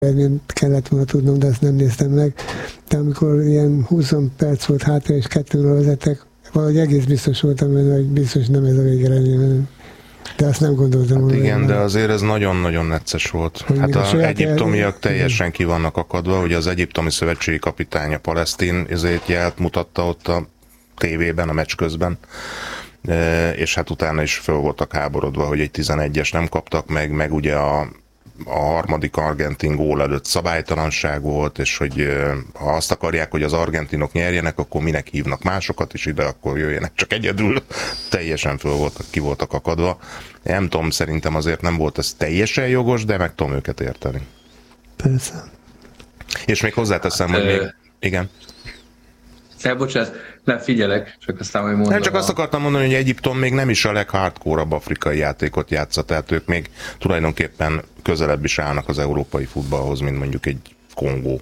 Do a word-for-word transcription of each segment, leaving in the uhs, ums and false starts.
kellett volna tudnom, de ezt nem néztem meg. De amikor ilyen húsz perc volt hátra, és kettőről vezettek, valahogy egész biztos voltam benne, hogy biztos nem ez a végeredmény. De azt nem gondoltam. Hát igen, de azért ez nagyon-nagyon necces volt. Hogy hát az egyiptomiak teljesen ki vannak akadva, hogy az egyiptomi szövetségi kapitány a palesztin ezért jelt mutatta ott a tévében, a meccs közben, és hát utána is föl voltak háborodva, hogy egy tizenegyes nem kaptak meg, meg ugye a a harmadik argentin gól előtt szabálytalanság volt, és hogy ha azt akarják, hogy az argentinok nyerjenek, akkor minek hívnak másokat is ide, akkor jöjjenek csak egyedül. Teljesen föl voltak, ki voltak akadva. Nem tudom, szerintem azért nem volt ez teljesen jogos, de meg tudom őket érteni. Persze. És még hozzáteszem, hát, hogy még... Igen. Ja, bocsánat, nem figyelek, csak aztán majd mondom. Nem, csak azt akartam mondani, hogy Egyiptom még nem is a leghardcore-abb afrikai játékot játsza, tehát ők még tulajdonképpen közelebb is állnak az európai futballhoz, mint mondjuk egy Kongó.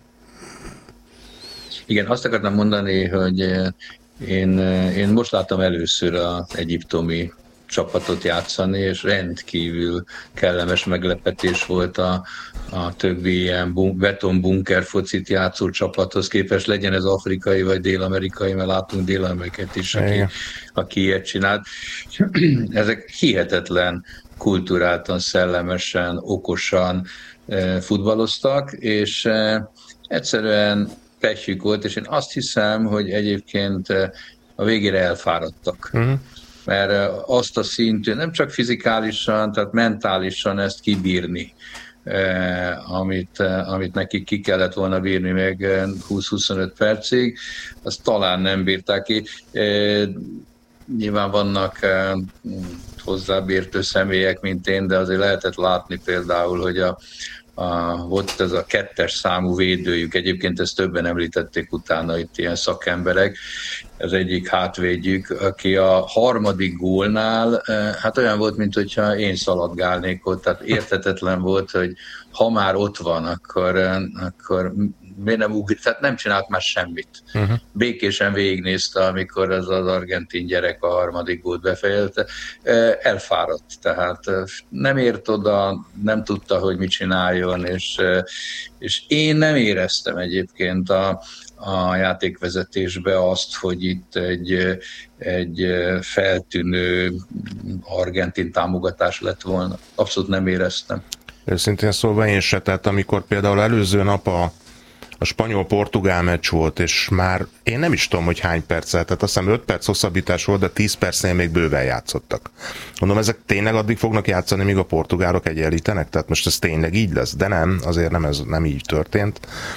Igen, azt akartam mondani, hogy én, én most láttam először az egyiptomi csapatot játszani, és rendkívül kellemes meglepetés volt a, a többi ilyen bun- betonbunker focit játszó csapathoz képest, legyen ez afrikai vagy dél-amerikai, mert látunk dél-amerikát is, aki, aki ilyet csinált. Ezek hihetetlen kulturáltan, szellemesen, okosan e, futballoztak, és e, egyszerűen pehjük volt, és én azt hiszem, hogy egyébként a végére elfáradtak. Uh-huh. Mert azt a szintű, nem csak fizikálisan, tehát mentálisan ezt kibírni, eh, amit, eh, amit nekik ki kellett volna bírni még húsz-huszonöt percig, azt talán nem bírták ki. Eh, nyilván vannak eh, hozzábértő személyek, mint én, de azért lehetett látni például, hogy a A, volt ez a kettes számú védőjük, egyébként ezt többen említették utána itt ilyen szakemberek, az egyik hátvédjük, aki a harmadik gólnál, hát olyan volt, mint hogyha én szaladgálnék ott, tehát érthetetlen volt, hogy ha már ott van, akkor, akkor miért nem ugrik, tehát nem csinált már semmit. Uh-huh. Békésen végignézte, amikor az az argentin gyerek a harmadik gólt befejelte, elfáradt, tehát nem ért oda, nem tudta, hogy mit csináljon, és, és én nem éreztem egyébként a, a játékvezetésbe azt, hogy itt egy, egy feltűnő argentin támogatás lett volna. Abszolút nem éreztem. Őszintén szólva én se, tehát amikor például előző nap a a spanyol-portugál meccs volt, és már én nem is tudom, hogy hány perccel, tehát azt hiszem öt perc hosszabbítás volt, de tíz percnél még bőven játszottak. Mondom, ezek tényleg addig fognak játszani, míg a portugálok egyenlítenek? Tehát most ez tényleg így lesz? De nem, azért nem, ez nem így történt.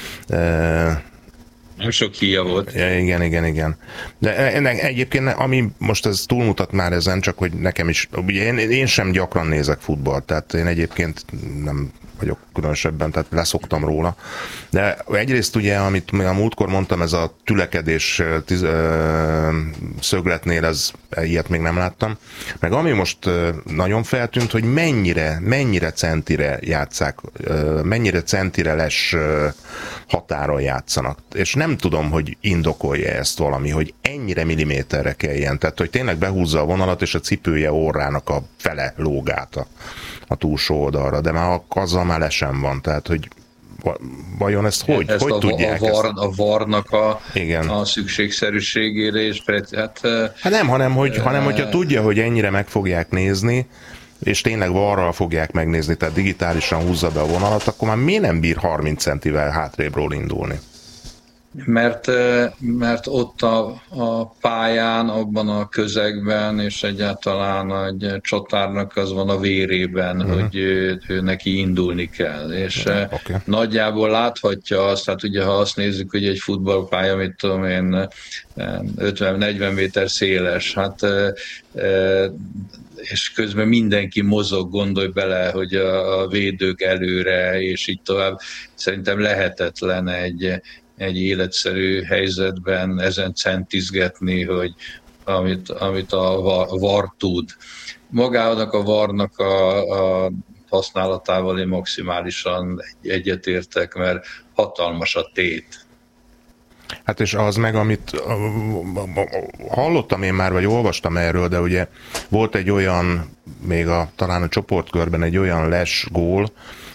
Nem sok híja volt. Ja, igen, igen, igen. De ennek egyébként, ami most ez túlmutat már ezen, csak hogy nekem is, ugye én, én sem gyakran nézek futballt, tehát én egyébként nem vagyok különösebben, tehát leszoktam róla. De egyrészt ugye, amit a múltkor mondtam, ez a tülekedés tiz, ö, szögletnél, ez, ilyet még nem láttam. Meg ami most nagyon feltűnt, hogy mennyire, mennyire centire játsszák, mennyire centire les határon játszanak. És nem tudom, hogy indokolja ezt valami, hogy ennyire milliméterre kelljen. Tehát, hogy tényleg behúzza a vonalat, és a cipője orrának a fele lóg át a, a túlsó oldalra, de már azzal már lesen van, tehát, hogy vajon ezt hogy, ezt hogy a, tudják? A, var, a varnak a, a szükségszerűségére, és hát, hát nem, hanem, hogy, e... hanem hogyha tudja, hogy ennyire meg fogják nézni, és tényleg varral fogják megnézni, tehát digitálisan húzza be a vonalat, akkor már miért nem bír harminc centivel hátrébről indulni? Mert, mert ott a, a pályán, abban a közegben, és egyáltalán egy csatárnak az van a vérében, uh-huh. hogy ő, ő neki indulni kell. És uh, okay. nagyjából láthatja azt, hát ugye ha azt nézzük, hogy egy futballpálya, mit tudom én, ötven-negyven méter széles, hát és közben mindenki mozog, gondolj bele, hogy a, a védők előre, és így tovább. Szerintem lehetetlen egy egy életszerű helyzetben ezen centizgetni, hogy amit, amit a var, var tud. Magának a varnak a, a használatával én maximálisan egyetértek, mert hatalmas a tét. Hát és az meg, amit hallottam én már, vagy olvastam erről, de ugye volt egy olyan, még a, talán a csoportkörben egy olyan les gól,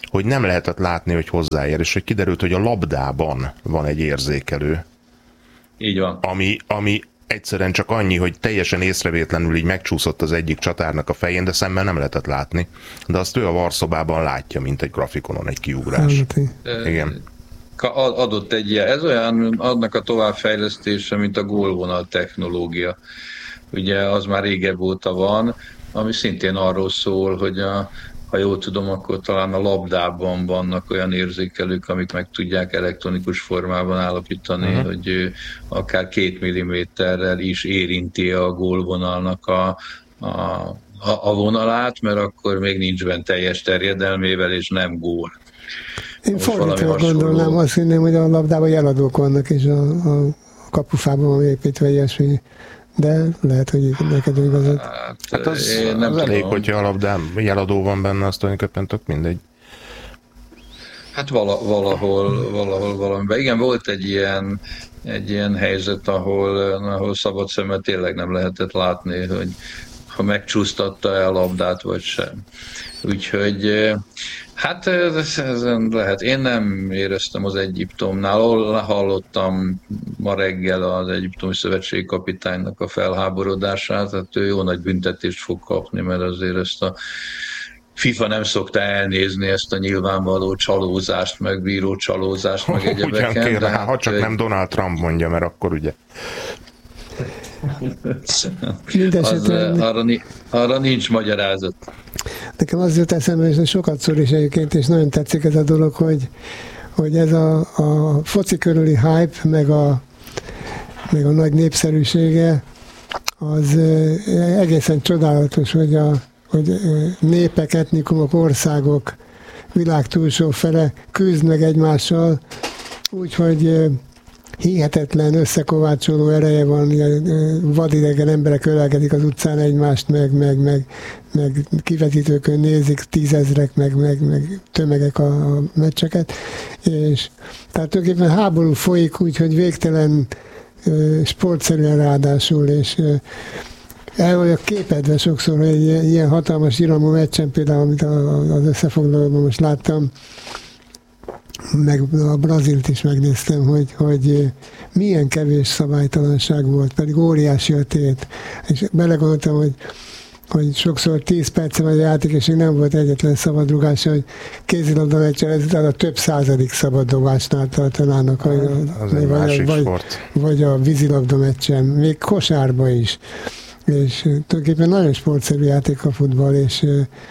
hogy nem lehetett látni, hogy hozzáér, és hogy kiderült, hogy a labdában van egy érzékelő. Így van. Ami, ami egyszerűen csak annyi, hogy teljesen észrevétlenül így megcsúszott az egyik csatárnak a fején, de szemmel nem lehetett látni. De azt ő a varszobában látja, mint egy grafikonon, egy kiugrás. Igen. Adott egy ilyen, ez olyan annak a továbbfejlesztése, mint a gólvonal technológia. Ugye az már régebb óta van, ami szintén arról szól, hogy a, ha jól tudom, akkor talán a labdában vannak olyan érzékelők, amik meg tudják elektronikus formában állapítani, uh-huh. hogy akár két milliméterrel is érinti a gólvonalnak a, a, a vonalát, mert akkor még nincs benne teljes terjedelmével, és nem gól. Én fordítva gondolnám, azt hinném, hogy a labdában jeladók vannak, és a, a kapufában van építve ilyesmi. De lehet, hogy neked igazad. Hát, hát az, nem az elég, hogyha a labdán jeladó van benne, azt tulajdonképpen tök mindegy. Hát vala, valahol, valahol valamiben. Igen, volt egy ilyen, egy ilyen helyzet, ahol, ahol szabad szemmel tényleg nem lehetett látni, hogy ha megcsúsztatta-e a labdát, vagy sem. Úgyhogy hát ezen lehet. Én nem éreztem az Egyiptomnál. Hallottam ma reggel az egyiptomi szövetségi kapitánynak a felháborodását, tehát ő jó nagy büntetést fog kapni, mert azért ezt a FIFA nem szokta elnézni ezt a nyilvánvaló csalózást, meg bíró csalózást, meg egyebeken. Ugyan kérlek, hát, ha csak ő... nem Donald Trump mondja, mert akkor ugye... Az, arra, arra nincs magyarázat. Nekem az jut eszembe, és sokat szól is egyébként, és nagyon tetszik ez a dolog, hogy, hogy ez a, a foci körüli hype, meg a, meg a nagy népszerűsége, az egészen csodálatos, hogy, a, hogy népek, etnikumok, országok világ túlsó fele küzd meg egymással, úgyhogy hihetetlen összekovácsoló ereje van, vadidegen emberek ölelgedik az utcán egymást, meg, meg, meg, meg kivetítőkön nézik tízezrek, meg, meg, meg tömegek a, a meccseket, és tehát tulajdonképpen háború folyik, úgyhogy végtelen uh, sportszerűen ráadásul, és uh, el vagyok képedve sokszor, hogy egy ilyen hatalmas iramú meccsen, például, amit az összefoglalóban most láttam, meg a Brazilt is megnéztem, hogy, hogy milyen kevés szabálytalanság volt, pedig óriási a tét. És belegondoltam, hogy, hogy sokszor tíz percen vagy a játék, és nem volt egyetlen szabadrugás, hogy kézilabda meccsen ezután a több századik szabaddobásnál tartanának, vagy, vagy, vagy, vagy a vízilabda meccsen, még kosárba is. És tulajdonképpen nagyon sportszerű játék a futball, és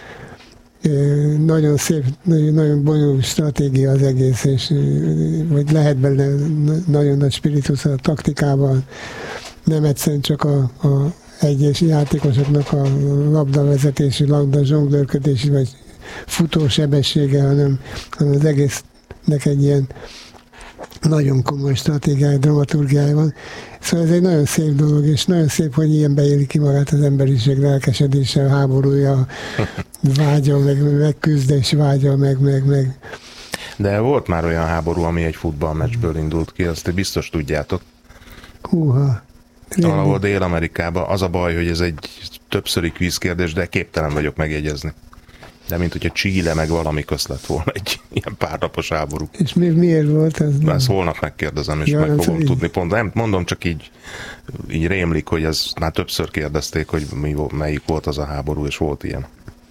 nagyon szép, nagyon, nagyon bonyolult stratégia az egész, és vagy lehet belőle nagyon nagy spiritus a taktikában, nem egyszerűen csak a, a egyes játékosoknak a labdavezetési, labda zsonglőrködési, vagy futósebessége, hanem, hanem az egésznek egy ilyen nagyon komoly stratégiája, dramaturgiája van. Szóval ez egy nagyon szép dolog, és nagyon szép, hogy ilyen beéli ki magát az emberiség lelkesedése, háborúja, vágya, meg megküzdés vágya, meg, meg, meg. De volt már olyan háború, ami egy futballmeccsből indult ki, azt biztos tudjátok. Húha. Valahol Dél-Amerikában. Az a baj, hogy ez egy többszöri kvízkérdés, de képtelen vagyok megjegyezni. De mint hogyha Chile meg valami közt lett volna egy ilyen párnapos háború. És mi, miért volt ez? Ezt holnap megkérdezem, és ja, meg fogom tudni pont. Nem, mondom, csak így, így rémlik, hogy ez már többször kérdezték, hogy mi, melyik volt az a háború, és volt ilyen.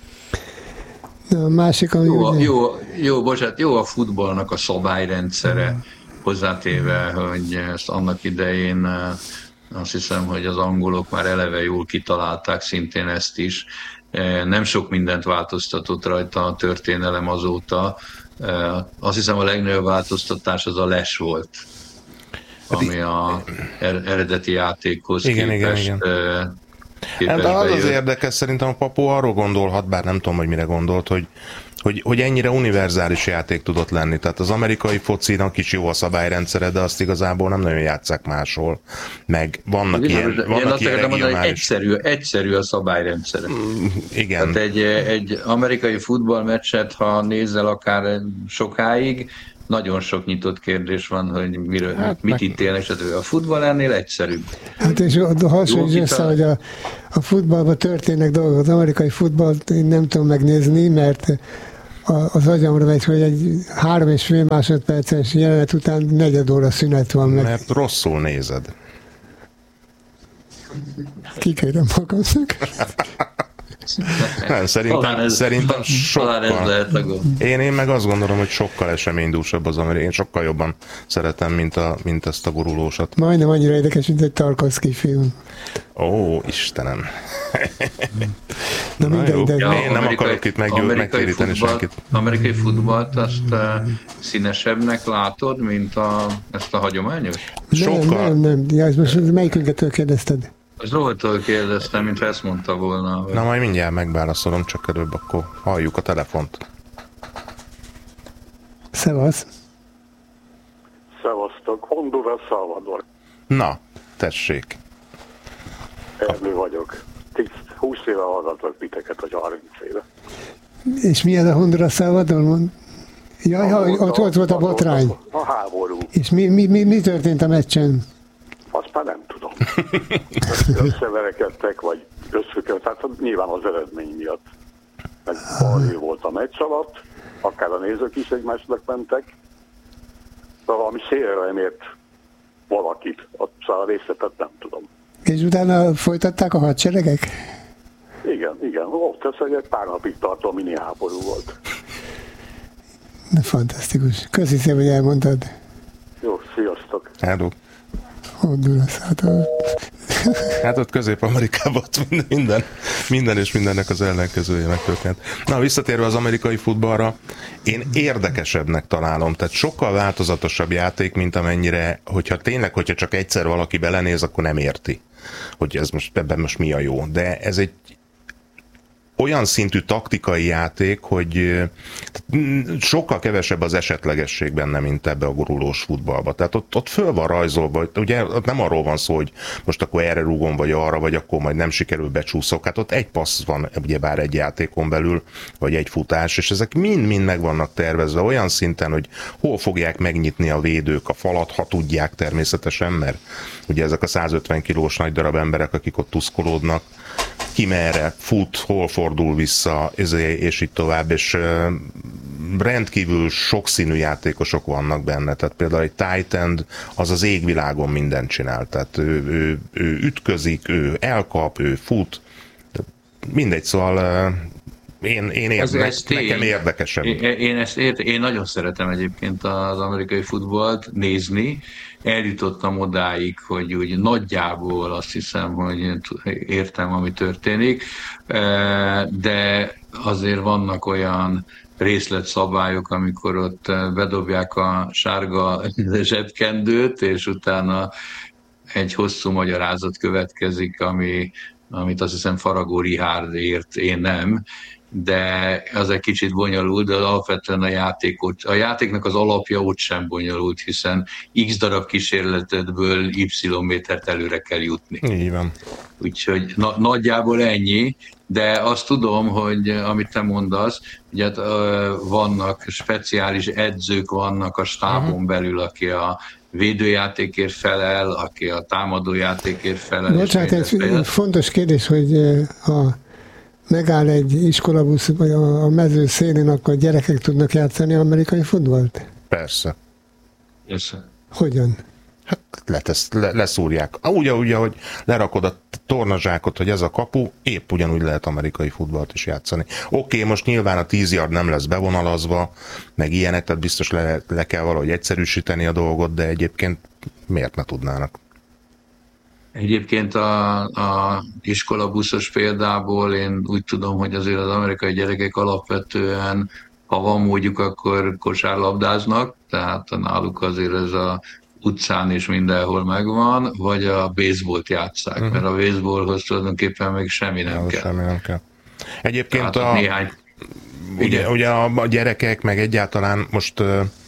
Na, a másik, ami jó, ugye... jó, jó, bocsánat, jó a futballnak a szabályrendszere, hmm. hozzátéve, hogy ezt annak idején azt hiszem, hogy az angolok már eleve jól kitalálták szintén ezt is. Nem sok mindent változtatott rajta a történelem azóta. Azt hiszem, a legnagyobb változtatás az a les volt, ami a eredeti játékhoz igen, képest, igen, igen. képest de az az érdekes, szerintem a Papó arról gondolhat, bár nem tudom, hogy mire gondolt, hogy Hogy, hogy ennyire univerzális játék tudott lenni. Tehát az amerikai focinak is jó a szabályrendszere, de azt igazából nem nagyon játsszák máshol. Meg vannak igen, ilyen, vannak én azt ilyen akartam mondani, hogy regionális... egyszerű, egyszerű a szabályrendszere. Mm, igen. Tehát egy, egy amerikai futballmeccset, ha nézel akár sokáig, nagyon sok nyitott kérdés van, hogy miről, hát mit ítélnek, stb. A futball ennél egyszerűbb. Hát és hasonlít össze, hogy a, a futballban történnek dolgok. Az amerikai futballt én nem tudom megnézni, mert az agyamra megy, hogy egy három és fél másodperces jelenet után negyed óra szünet van meg. Mert rosszul nézed. Kikérem magamnak. Nem, szerintem, ez, szerintem sokkal. Ez lehet a gond. Én, én meg azt gondolom, hogy sokkal eseménydúsabb az amerikai. Én sokkal jobban szeretem, mint, a, mint ezt a gurulósat. Majdnem annyira érdekes, mint egy Tarkovsky film. Ó, Istenem. Na, Na minden, jó, de ja, én nem akarok itt megtéríteni senkit. Amerikai futballt azt uh, színesebbnek látod, mint a, ezt a hagyományos? Nem, Sokkal. nem, nem. Ja, ez most melyikünket kérdezted? Az Zsoltól kérdeztem, mintha ezt mondta volna. Hogy... Na majd mindjárt megválaszolom, csak előbb akkor halljuk a telefont. Szevasz. Szevasztok, Honduras, Salvador. Na, tessék. Ernő vagyok. tíz, húsz éve hallgatok titeket, vagy harminc éve. És mi ez a Honduras Salvador? Mond? Ja, ja, ott, ott volt a botrány. A háború. És mi, mi, mi, mi történt a meccsen? Azt már nem tudom. Összeverekedtek, vagy összöket, tehát nyilván az eredmény miatt. Meg balé volt a meccs alatt, akár a nézők is egymásnak mentek. De valami szélre nem ért valakit, szóval a részletet nem tudom. És utána folytatták a hadseregek? Igen, igen, ott ez egy pár napig tartó mini háború volt. De fantasztikus. Köszi szépen, hogy elmondtad. Jó, sziasztok! Hello. Honduras, hát a... Hát ott Közép-Amerikában ott minden, minden és mindennek az ellenkezője megtörtént. Na, visszatérve az amerikai futballra, én érdekesebbnek találom, tehát sokkal változatosabb játék, mint amennyire, hogyha tényleg, hogyha csak egyszer valaki belenéz, akkor nem érti, hogy ez most, ebben most mi a jó. De ez egy olyan szintű taktikai játék, hogy sokkal kevesebb az esetlegesség benne, mint ebbe a gurulós futballba. Tehát ott, ott föl van rajzolva, ugye ott nem arról van szó, hogy most akkor erre rúgom, vagy arra, vagy akkor majd nem sikerül, becsúszok. Hát ott egy passz van, ugyebár egy játékon belül, vagy egy futás, és ezek mind-mind meg vannak tervezve olyan szinten, hogy hol fogják megnyitni a védők a falat, ha tudják természetesen, mert ugye ezek a százötven kilós nagy darab emberek, akik ott tuszkolódnak, ki merre fut, hol fordul vissza, és így tovább, és rendkívül sokszínű játékosok vannak benne, tehát például egy tight end, az az égvilágon mindent csinál, tehát ő, ő, ő ütközik, ő elkap, ő fut, mindegy, szóval én, én érde, ezt nekem én, érdekesebb. Én, én ezt ért, én nagyon szeretem egyébként az amerikai futballt nézni. Eljutottam odáig, hogy úgy nagyjából azt hiszem, hogy értem, ami történik, de azért vannak olyan részletszabályok, amikor ott bedobják a sárga zsebkendőt, és utána egy hosszú magyarázat következik, ami, amit azt hiszem Faragó Richárd ért, én nem, de az egy kicsit bonyolult, de alapvetően a, játékot, a játéknak az alapja ott sem bonyolult, hiszen x darab kísérletedből y métert előre kell jutni. Így van. Úgyhogy na, nagyjából ennyi, de azt tudom, hogy amit te mondasz, ugye vannak speciális edzők vannak a stábon uh-huh. belül, aki a védőjátékért felel, aki a támadójátékért felel. Bocsánat, ez fontos kérdés, hogy a megáll egy iskolabusz vagy a mező szélén, akkor gyerekek tudnak játszani amerikai futballt? Persze. Persze. Hogyan? Hát letesz, le, leszúrják. Úgy, úgy, ahogy lerakod a tornazsákot, hogy ez a kapu, épp ugyanúgy lehet amerikai futballt is játszani. Oké, okay, most nyilván a tíz yard nem lesz bevonalazva, meg ilyenek, tehát biztos le, le kell valahogy egyszerűsíteni a dolgot, de egyébként miért ne tudnának? Egyébként a, a iskolabuszos példából én úgy tudom, hogy azért az amerikai gyerekek alapvetően, ha van módjuk, akkor kosárlabdáznak, tehát náluk azért ez a utcán is mindenhol megvan, vagy a baseballt játsszák, uh-huh. mert a baseballhoz tulajdonképpen még semmi nem, kell. semmi nem kell. Egyébként tehát a, néhány... ugye, ugye a, a gyerekek, meg egyáltalán most...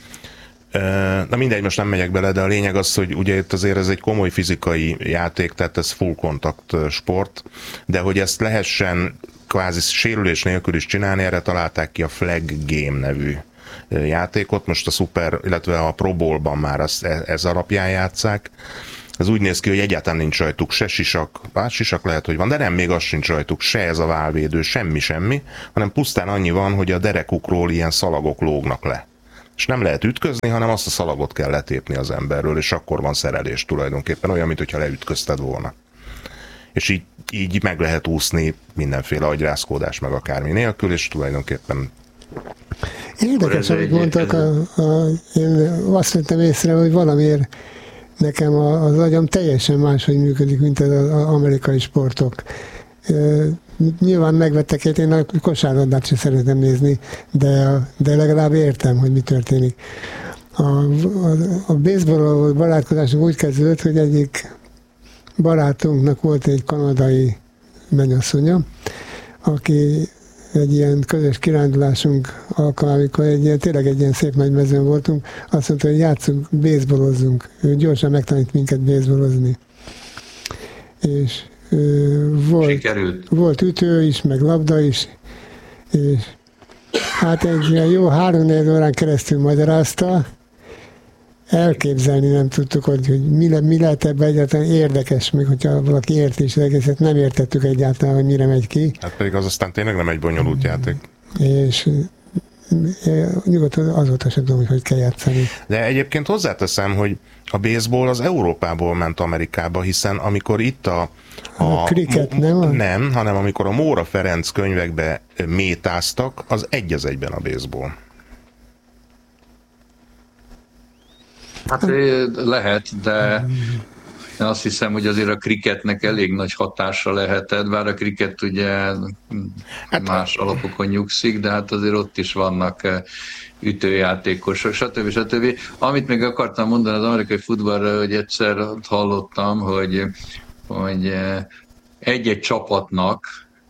Na mindegy, most nem megyek bele, de a lényeg az, hogy ugye itt azért ez egy komoly fizikai játék, tehát ez full kontakt sport, de hogy ezt lehessen kvázi sérülés nélkül is csinálni, erre találták ki a Flag Game nevű játékot, most a Super, illetve a Pro Bowl-ban már ez, ez alapján játsszák. Ez úgy néz ki, hogy egyáltalán nincs rajtuk se sisak, bár sisak lehet, hogy van, de nem, még az sincs rajtuk, se ez a válvédő, semmi-semmi, hanem pusztán annyi van, hogy a derekukról ilyen szalagok lógnak le. És nem lehet ütközni, hanem azt a szalagot kell letépni az emberről, és akkor van szerelés tulajdonképpen, olyan, mint hogyha leütközted volna. És így, így meg lehet úszni mindenféle agyrázkódás meg akármi nélkül, és tulajdonképpen... Érdekes, amit mondtak, a, a, én azt vettem észre, hogy valamiért nekem az agyam teljesen máshogy működik, mint az, az amerikai sportok. Nyilván megvettek, én a kosárlabdát sem szeretem nézni, de, de legalább értem, hogy mi történik. A, a, a baseball barátkozásunk úgy kezdődött, hogy egyik barátunknak volt egy kanadai mennyasszonya, aki egy ilyen közös kirándulásunk alkalmával, amikor egy ilyen, tényleg egy ilyen szép nagy mezőn voltunk, azt mondta, hogy játszunk, baseballozzunk. Ő gyorsan megtanít minket baseballozni. És Volt, volt ütő is, meg labda is, és hát egy jó három-négy órán keresztül magyarázta, elképzelni nem tudtuk, hogy, hogy mi, le, mi lehet ebben egyáltalán érdekes, még hogyha valaki érti is az egészet, nem értettük egyáltalán, hogy mire megy ki. Hát pedig az aztán tényleg nem egy bonyolult játék. És nyugodtan azóta sem tudom, hogy hogy kell játszani. De egyébként hozzáteszem, hogy a baseball az Európából ment Amerikába, hiszen amikor itt a A, a kriket, nem? Nem, hanem amikor a Móra Ferenc könyvekbe métáztak, az egy az egyben a baseball. Hát lehet, de én azt hiszem, hogy azért a kriketnek elég nagy hatása lehetett, bár a kriket ugye hát, más alapokon nyugszik, de hát azért ott is vannak ütőjátékosok, stb. stb. Amit még akartam mondani az amerikai futballra, hogy egyszer hallottam, hogy, hogy egy-egy csapatnak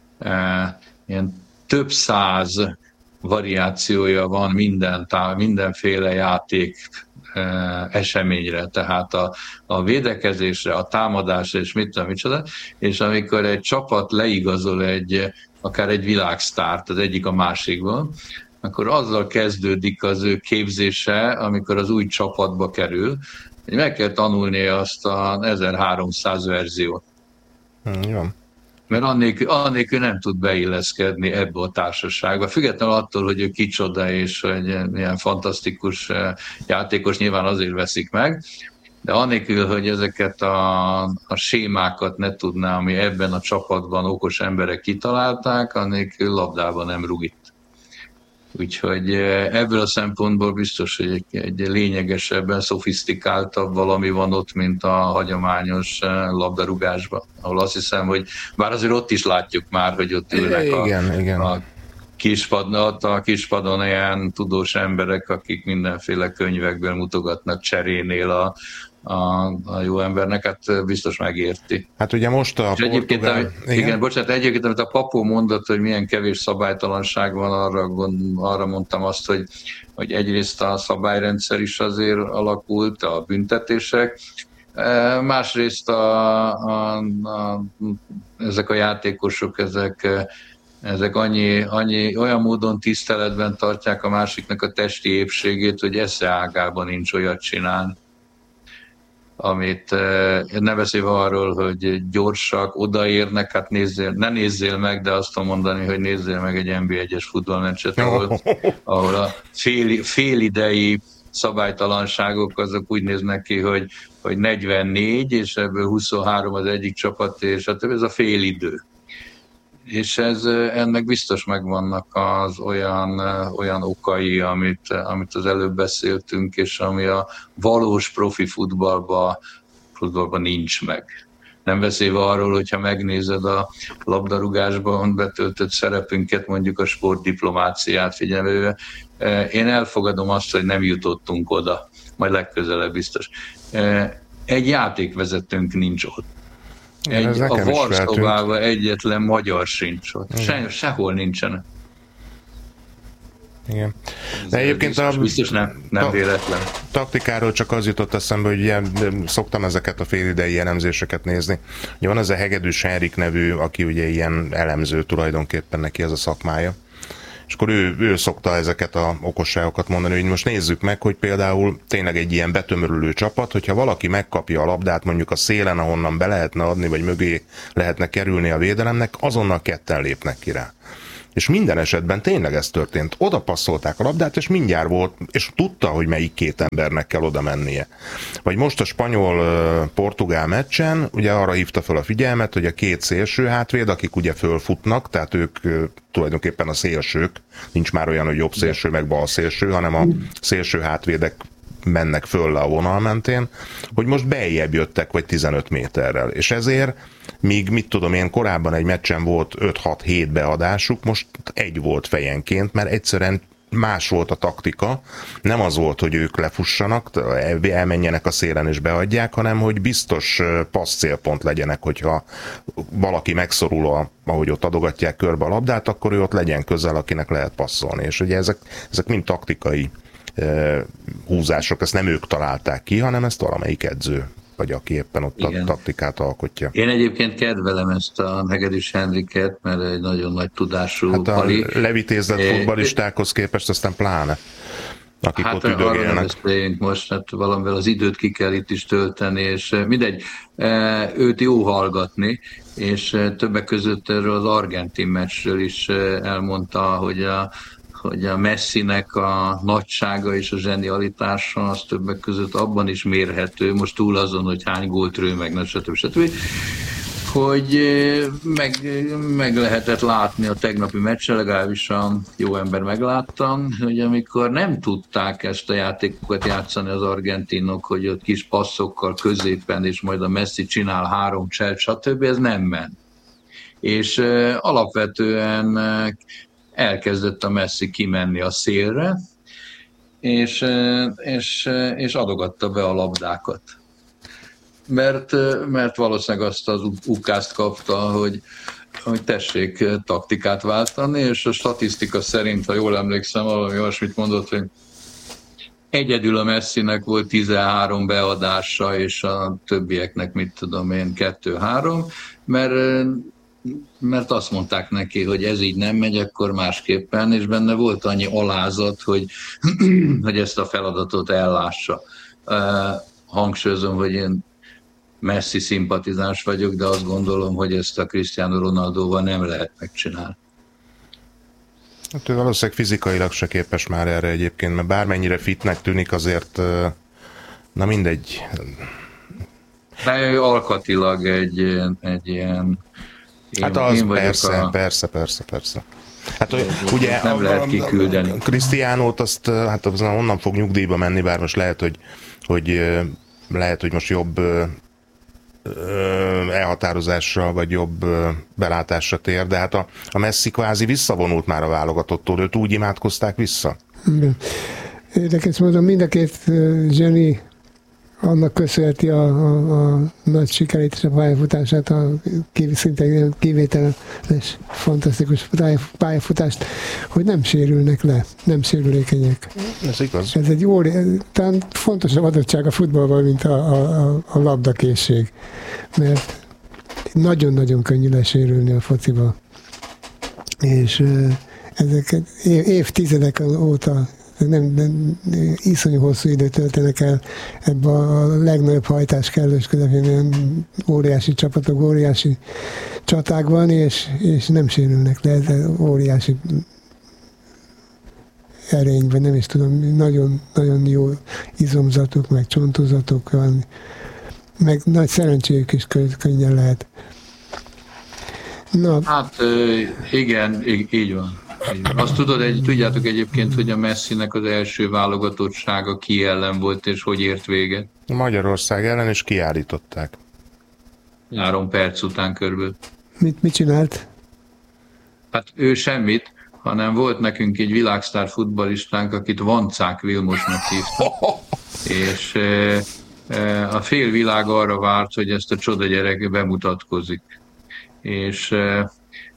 ilyen több száz variációja van minden, mindenféle játék eseményre, tehát a, a védekezésre, a támadásra, és mit tudom, micsoda, és amikor egy csapat leigazol egy, akár egy világsztárt az egyik a másikban, akkor azzal kezdődik az ő képzése, amikor az új csapatba kerül, hogy meg kell tanulni azt a ezerháromszáz verziót. Jó. Mert annélkül, annélkül nem tud beilleszkedni ebbe a társaságba. Függetlenül attól, hogy ő kicsoda és hogy milyen fantasztikus játékos, nyilván azért veszik meg, de annélkül, hogy ezeket a, a sémákat ne tudná, ami ebben a csapatban okos emberek kitalálták, annélkül labdában nem rúg itt. Úgyhogy ebből a szempontból biztos, hogy egy, egy lényegesebben, szofisztikáltabb valami van ott, mint a hagyományos labdarúgásban, ahol azt hiszem, hogy bár azért ott is látjuk már, hogy ott ülnek a, igen, igen. a kispadon, a kispadon ilyen tudós emberek, akik mindenféle könyvekből mutogatnak cserénél a, a, a jó embernek, hát biztos megérti. Hát ugye most a és egyébként, portugál... amit, igen? igen, bocsánat, egyébként, amit a Papó mondott, hogy milyen kevés szabálytalanság van, arra, gond, arra mondtam azt, hogy, hogy egyrészt a szabályrendszer is azért alakult, a büntetések, másrészt a, a, a, ezek a játékosok, ezek ezek annyi, annyi, olyan módon tiszteletben tartják a másiknak a testi épségét, hogy esze ágában nincs olyat csinálni. Amit ne beszélve arról, hogy gyorsak, odaérnek, hát nézzél, ne nézzél meg, de azt tudom mondani, hogy nézzél meg egy en bé egyes futballmeccset, ahol, ahol a fél, félidei szabálytalanságok azok úgy néznek ki, hogy, hogy negyvennégy, és ebből huszonhárom az egyik csapat, és hát ez a félidő. És ez, ennek biztos megvannak az olyan, olyan okai, amit, amit az előbb beszéltünk, és ami a valós profi futballban, futballban nincs meg. Nem beszélve arról, hogyha megnézed a labdarúgásban betöltött szerepünket, mondjuk a sportdiplomáciát figyelve, én elfogadom azt, hogy nem jutottunk oda, majd legközelebb biztos. Egy játékvezetőnk nincs ott. Egy, a Varszavában egyetlen magyar sincs ott. Se, sehol nincsenek. Igen. De egyébként biztos, a, biztos nem, nem ta, véletlen. Taktikáról csak az jutott eszembe, hogy ilyen, szoktam ezeket a félidei elemzéseket nézni. Ugye van ez a Hegedűs Henrik nevű, aki ugye ilyen elemző tulajdonképpen, neki ez a szakmája. és akkor ő, ő szokta ezeket a okosságokat mondani, hogy most nézzük meg, hogy például tényleg egy ilyen betömörülő csapat, hogyha valaki megkapja a labdát mondjuk a szélen, ahonnan be lehetne adni, vagy mögé lehetne kerülni a védelemnek, azonnal ketten lépnek ki rá. És minden esetben tényleg ez történt. Oda passzolták a labdát, és mindjárt volt, és tudta, hogy melyik két embernek kell oda mennie. Vagy most a spanyol-portugál meccsen, ugye arra hívta fel a figyelmet, hogy a két szélső hátvéd, akik ugye fölfutnak, tehát ők tulajdonképpen a szélsők, nincs már olyan, hogy jobb szélső, meg bal szélső, hanem a szélső hátvédek mennek föl le a vonal mentén, hogy most beljebb jöttek, vagy tizenöt méterrel. És ezért, míg mit tudom én, korábban egy meccsen volt öt-hat-hét beadásuk, most egy volt fejenként, mert egyszerűen más volt a taktika, nem az volt, hogy ők lefussanak, elmenjenek a szélen és beadják, hanem hogy biztos passzcélpont legyenek, hogyha valaki megszorul, a, ahogy ott adogatják körbe a labdát, akkor ő ott legyen közel, akinek lehet passzolni. És ugye ezek, ezek mind taktikai húzások, ezt nem ők találták ki, hanem ezt valamelyik edző, vagy aki éppen ott igen. a taktikát alkotja. Én egyébként kedvelem ezt a Hegedűs Henriket, mert egy nagyon nagy tudású hát a pali. levitézett é, futballistákhoz képest aztán pláne, akik hát ott üdögélnek. Hát most, hát valamivel az időt ki kell itt is tölteni, és mindegy, őt jó hallgatni, és többek között erről az argentin meccsről is elmondta, hogy a hogy a Messinek a nagysága és a zsenialitása az többek között abban is mérhető, most túl azon, hogy hány gólt rő, meg stb. stb. Hogy meg, meg lehetett látni a tegnapi meccsen, legalábbis a jó ember megláttam, hogy amikor nem tudták ezt a játékokat játszani az argentinok, hogy ott kis passzokkal középen, és majd a Messi csinál három cselt, stb. Ez nem ment. És alapvetően elkezdett a Messi kimenni a szélre, és, és, és adogatta be a labdákat. Mert, mert valószínűleg azt az ukázt kapta, hogy, hogy tessék taktikát váltani, és a statisztika szerint, ha jól emlékszem, valami olyasmit mondott, hogy egyedül a Messinek volt tizenhárom beadása, és a többieknek, mit tudom én, kettő-három, mert mert azt mondták neki, hogy ez így nem megy, akkor másképpen, és benne volt annyi alázat, hogy, hogy ezt a feladatot ellássa. Hangsúlyozom, hogy én Messi szimpatizáns vagyok, de azt gondolom, hogy ezt a Cristiano Ronaldóval nem lehet megcsinálni. Hát ő valószínűleg fizikailag se képes már erre egyébként, mert bármennyire fitnek tűnik, azért na mindegy. De ő alkatilag egy, egy ilyen Én, hát az persze, a... persze, persze, persze. Hát ugye nem a, lehet kiküldeni. Cristianót azt, hát az onnan fog nyugdíjba menni, bár most lehet, hogy, hogy lehet, hogy most jobb elhatározásra, vagy jobb belátásra tér, de hát a, a Messi kvázi visszavonult már a válogatottól, őt úgy imádkozták vissza. Érdekes módon mind a két zseni annak köszönheti a, a, a nagy sikerét és a pályafutását, a szinte kivételes, fantasztikus pályafutást, hogy nem sérülnek le, nem sérülékenyek. Ez igaz. Ez egy óri, talán fontosabb adottság a futballban, mint a, a, a labdakészség, mert nagyon-nagyon könnyű lesérülni a fociba. És ezeket év, évtizedek óta Nem, nem, iszonyú hosszú időt töltenek el ebbe a legnagyobb hajtás kellős közepén, olyan óriási csapatok, óriási csatákban, és, és nem sérülnek le, ez óriási erényben, nem is tudom, nagyon, nagyon jó izomzatuk, meg csontozatuk van, meg nagy szerencséjük is könnyen lehet. Na. Hát igen, így van. Azt tudod, egy, tudjátok egyébként, hogy a Messinek az első válogatottsága ki ellen volt, és hogy ért véget? Magyarország ellen, és kiállították. Három perc után körülbelül. Mit, mit csinált? Hát ő semmit, hanem volt nekünk egy világsztár futballistánk, akit Vancák Vilmosnak hívta. És e, a fél világ arra várt, hogy ezt a csoda gyerek bemutatkozik. És e,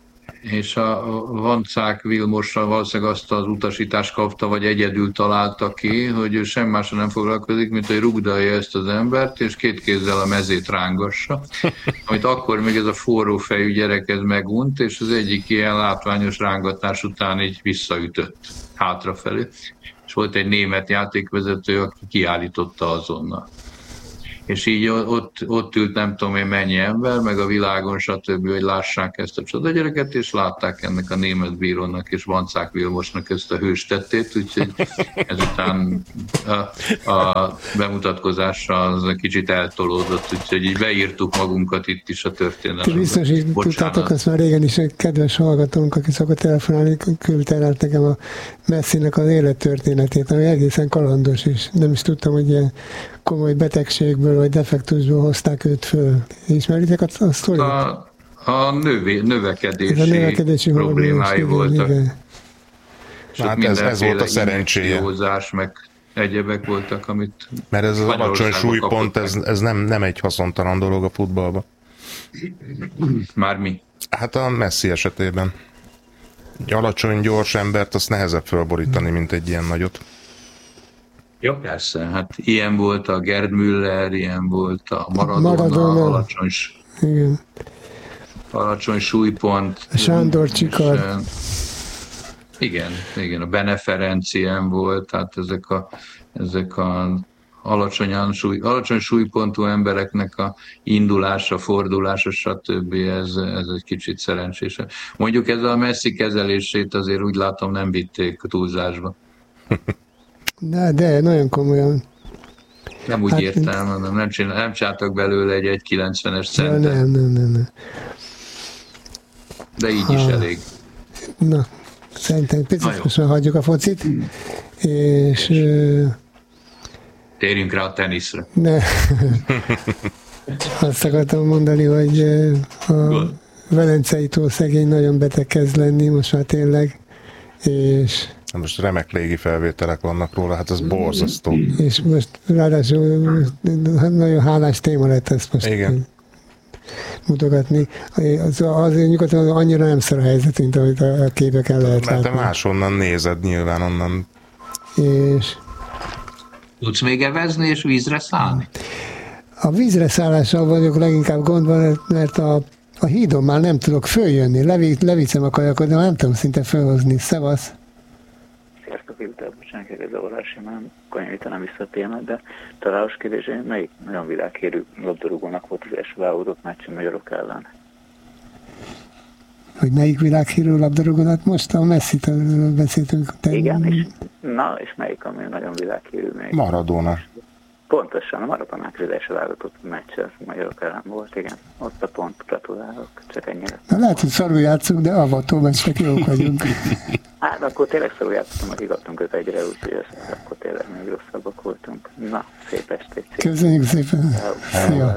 és a Vancák Vilmosra valószínűleg azt az utasítást kapta, vagy egyedül találta ki, hogy ő sem másra nem foglalkozik, mint hogy rugdalja ezt az embert, és két kézzel a mezét rángassa, amit akkor még ez a forró fejű gyerek ez megunt, és az egyik ilyen látványos rángatás után így visszaütött hátrafelé. És volt egy német játékvezető, aki kiállította azonnal. És így ott, ott ült nem tudom én mennyi ember, meg a világon, stb., hogy lássák ezt a csodagyereket, és látták ennek a német bírónak és Vancák Vilmosnak ezt a hőstettét, úgyhogy ezután a, a bemutatkozásra az kicsit eltolódott, úgyhogy így beírtuk magunkat itt is a történelembe. Biztos, hogy tudtátok, azt már régen is egy kedves hallgatónk, aki szokott telefonálni, küldte el nekem a Messinek az élettörténetét, ami egészen kalandos, és nem is tudtam, hogy ilyen komoly betegségből vagy defektusból hozták őt föl. Ismeritek a, a sztorit? A, a növé, növekedési, a növekedési problémái voltak. Hát ez, ez volt a szerencséje. Józás, meg egyebek voltak, amit... Mert ez az alacsony súlypont, ez, ez nem, nem egy haszontalan dolog a futballban. Már mi? Hát a Messi esetében. Egy alacsony, gyors embert, azt nehezebb fölborítani, mint egy ilyen nagyot. Jó, persze, hát ilyen volt a Gerd Müller, ilyen volt a Maradona, Maradona. Alacsony, igen. alacsony súlypont. A Sándor Csikar. Igen, igen, a Bene Ferenc ilyen volt, tehát ezek a, ezek a alacsony, súly, alacsony súlypontú embereknek a indulása, fordulása, stb. Ez, ez egy kicsit szerencsésebb. Mondjuk ez a Messi kezelését azért úgy látom nem vitték túlzásba. De, de nagyon komolyan. Nem úgy hát, értem, hanem nem, csinál, nem csináltak belőle egy egy kilencvenes centet. Nem, nem, nem, nem. De így ha. is elég. Na, szerintem picit hagyjuk a focit, és... Térjünk rá a teniszre. Ne. Azt akartam mondani, hogy a Velencei tó szegény nagyon beteg kezd lenni, most már tényleg, és... Most remek légi felvételek vannak róla, hát ez borzasztó. És most ráadásul nagyon hálás téma lett ezt most igen. mutogatni. Az, azért nyugodtan annyira nem szar a helyzet, mint amit a képeken lehet látni. Mert te máshonnan nézed nyilván onnan. És... Tudsz még evezni és vízre szállni? A vízre szállással vagyok leginkább gondban, mert a, a hídon már nem tudok följönni. Levi, leviszem a kajakot, de nem tudom szinte fölhozni. Szevasz! Sziasztok, Viltel, bocsánat, egy zavarás, én nem konyolítanám vissza a témát, de találós kérdés, melyik nagyon világhírű labdarúgónak volt az első válogatott meccs a magyarok ellen? Hogy melyik világhírű labdarúgónak? Most a Messi-től beszéltünk. Te... Igen, és, na, és melyik, ami nagyon világhírű még? Maradona. Pontosan, a Maradonák az első válogatott meccs a magyarok ellen volt, igen. Ott a pont, gratulálok, csak ennyire. Na lehet, hogy szarul játszunk, de avató meccsnek jók vagyunk. Hát akkor tényleg szarul játszottam, hogy igaztunk öt egyre, úgyhogy akkor tényleg még rosszabbak voltunk. Na, szép estét. Köszönjük szépen. Szia.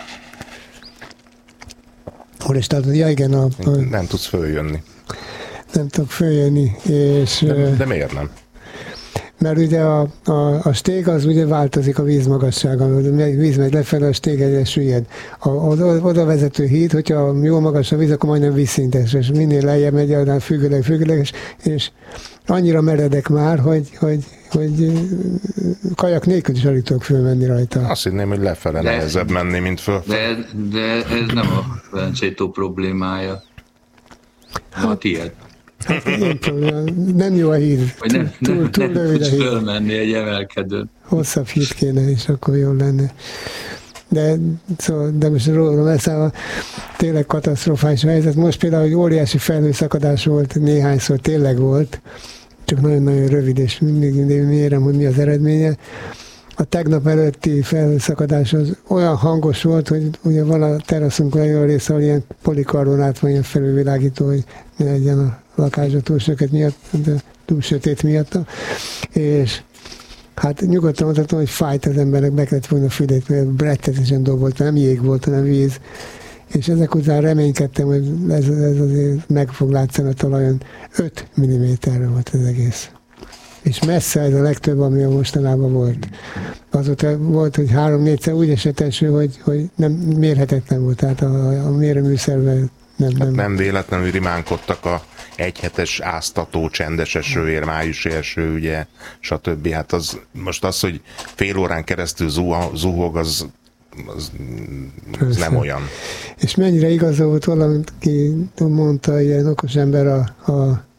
Hol is tartod? Ja, igen. A, a... Nem tudsz följönni. Nem tudok följönni, és... De, de miért nem? Mert ugye a, a, a stég az ugye változik a víz magassága, a víz megy lefelé, a stég egyre süllyed. A, oda, oda vezető híd, hogyha jó magas a víz, akkor majdnem vízszintes, és minél lejjebb megy, annál függőleg, függőleg, és, és annyira meredek már, hogy, hogy, hogy kajak nélkül is alig tudok fölmenni rajta. Azt hinném, hogy lefele de, nehezebb menni, mint föl. De, de ez nem a Velencei tó problémája, hát, a tiéd. Hát ilyen probléma. Nem jó a híd. Vagy nem, túl, nem, túl nem tudsz fölmenni egy emelkedőn. Hosszabb híd kéne, és akkor jól lenne. De, szóval, de most róla leszállva tényleg katasztrofális helyzet. Most például, hogy óriási felhőszakadás volt, néhányszor tényleg volt, csak nagyon-nagyon rövid, és mindig, mindig mérem, hogy mi az eredménye. A tegnap előtti felhőszakadás az olyan hangos volt, hogy ugye van a teraszunkon olyan része, ahol ilyen polikarbonát van, ilyen felülvilágító, hogy ne legyen a lakásba túl sötét miatt, de túl sötét miatt. És hát nyugodtan mondhatom, hogy fájt az embernek, be kellett volna a fülét, mert rettetesen dobolt, nem jég volt, hanem víz. És ezek után reménykedtem, hogy ez, ez azért meg fog látszani a talajon. öt milliméterre volt az egész. És messze ez a legtöbb, ami a mostanában volt. Azóta volt, hogy három-négyszer úgy esett eső, hogy, hogy nem mérhetetlen volt, tehát a, a mérőműszerben nem, hát nem. nem véletlenül rimánkodtak a egyhetes áztató csendes esőért, májusi eső, ugye, stb. Hát az, most az, hogy fél órán keresztül zuhog, az, az, az nem olyan. És mennyire igaza volt valamit, ki mondta ilyen okos ember a, a,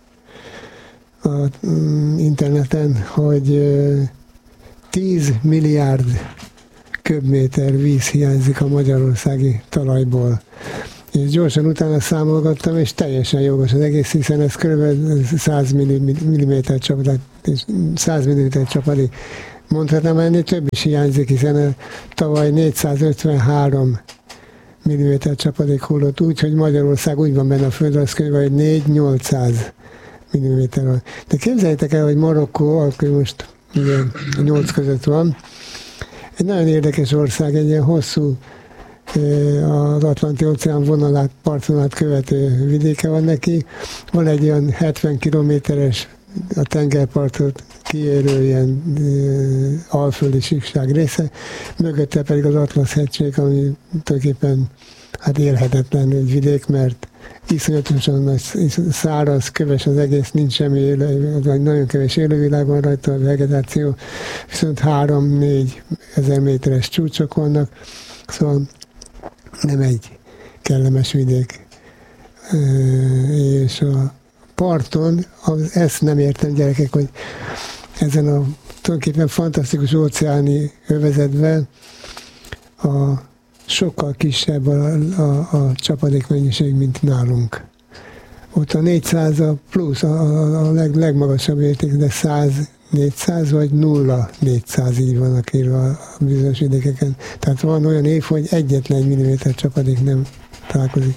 a interneten, hogy tíz milliárd köbméter víz hiányzik a magyarországi talajból. És gyorsan utána számolgattam, és teljesen jogos az egész, hiszen ez kb. száz milliméter csapadék, száz milliméter csapadék. Mondhatnám, ennél több is hiányzik, hiszen tavaly négyszázötvenhárom milliméter csapadék hullott úgy, hogy Magyarország úgy van benne a földrajzkönyvben, hogy négy-nyolcszáz milliméter van. De képzeljétek el, hogy Marokkó, akkor most igen, nyolc között van, egy nagyon érdekes ország, egy ilyen hosszú az Atlanti-óceán vonalát, partvonalát követő vidéke van neki. Van egy olyan hetven kilométeres a tengerpartot kiérő ilyen e, alföldi síkság része, mögötte pedig az Atlasz-hegység, ami tulajdonképpen hát élhetetlen egy vidék, mert iszonyatosan nagy, száraz, köves az egész, nincs semmi élő, nagyon kevés élővilág van rajta, a vegetáció, viszont három-négy ezer méteres csúcsok vannak, szóval nem egy kellemes vidék. E, és a parton, az, ezt nem értem, gyerekek, hogy ezen a tulajdonképpen fantasztikus óceáni övezetben a sokkal kisebb a, a, a csapadékmennyiség, mint nálunk. Ott a négyszáz a plusz, a, a leg, legmagasabb érték, de száz, négyszáz vagy nulla négyszáz így vannak írva a bizonyos vidékeken. Tehát van olyan év, hogy egyetlen egy milliméter csapadék nem találkozik.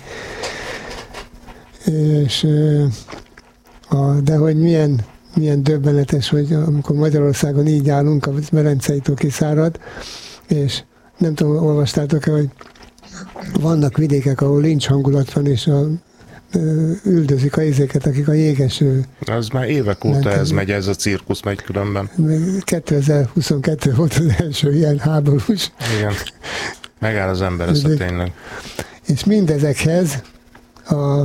És a, de hogy milyen, milyen döbbenetes, hogy amikor Magyarországon így állunk, a Velencei tó kiszárad, és nem tudom, olvastátok-e, hogy vannak vidékek, ahol lincs hangulat van, és a, üldözik a izéket, akik a jégeső. Az már évek óta ez megy, ez a cirkusz megy különben. kétezer-huszonkettő volt az első ilyen háborús. Igen, megáll az ember ezt a tényleg. És mindezekhez a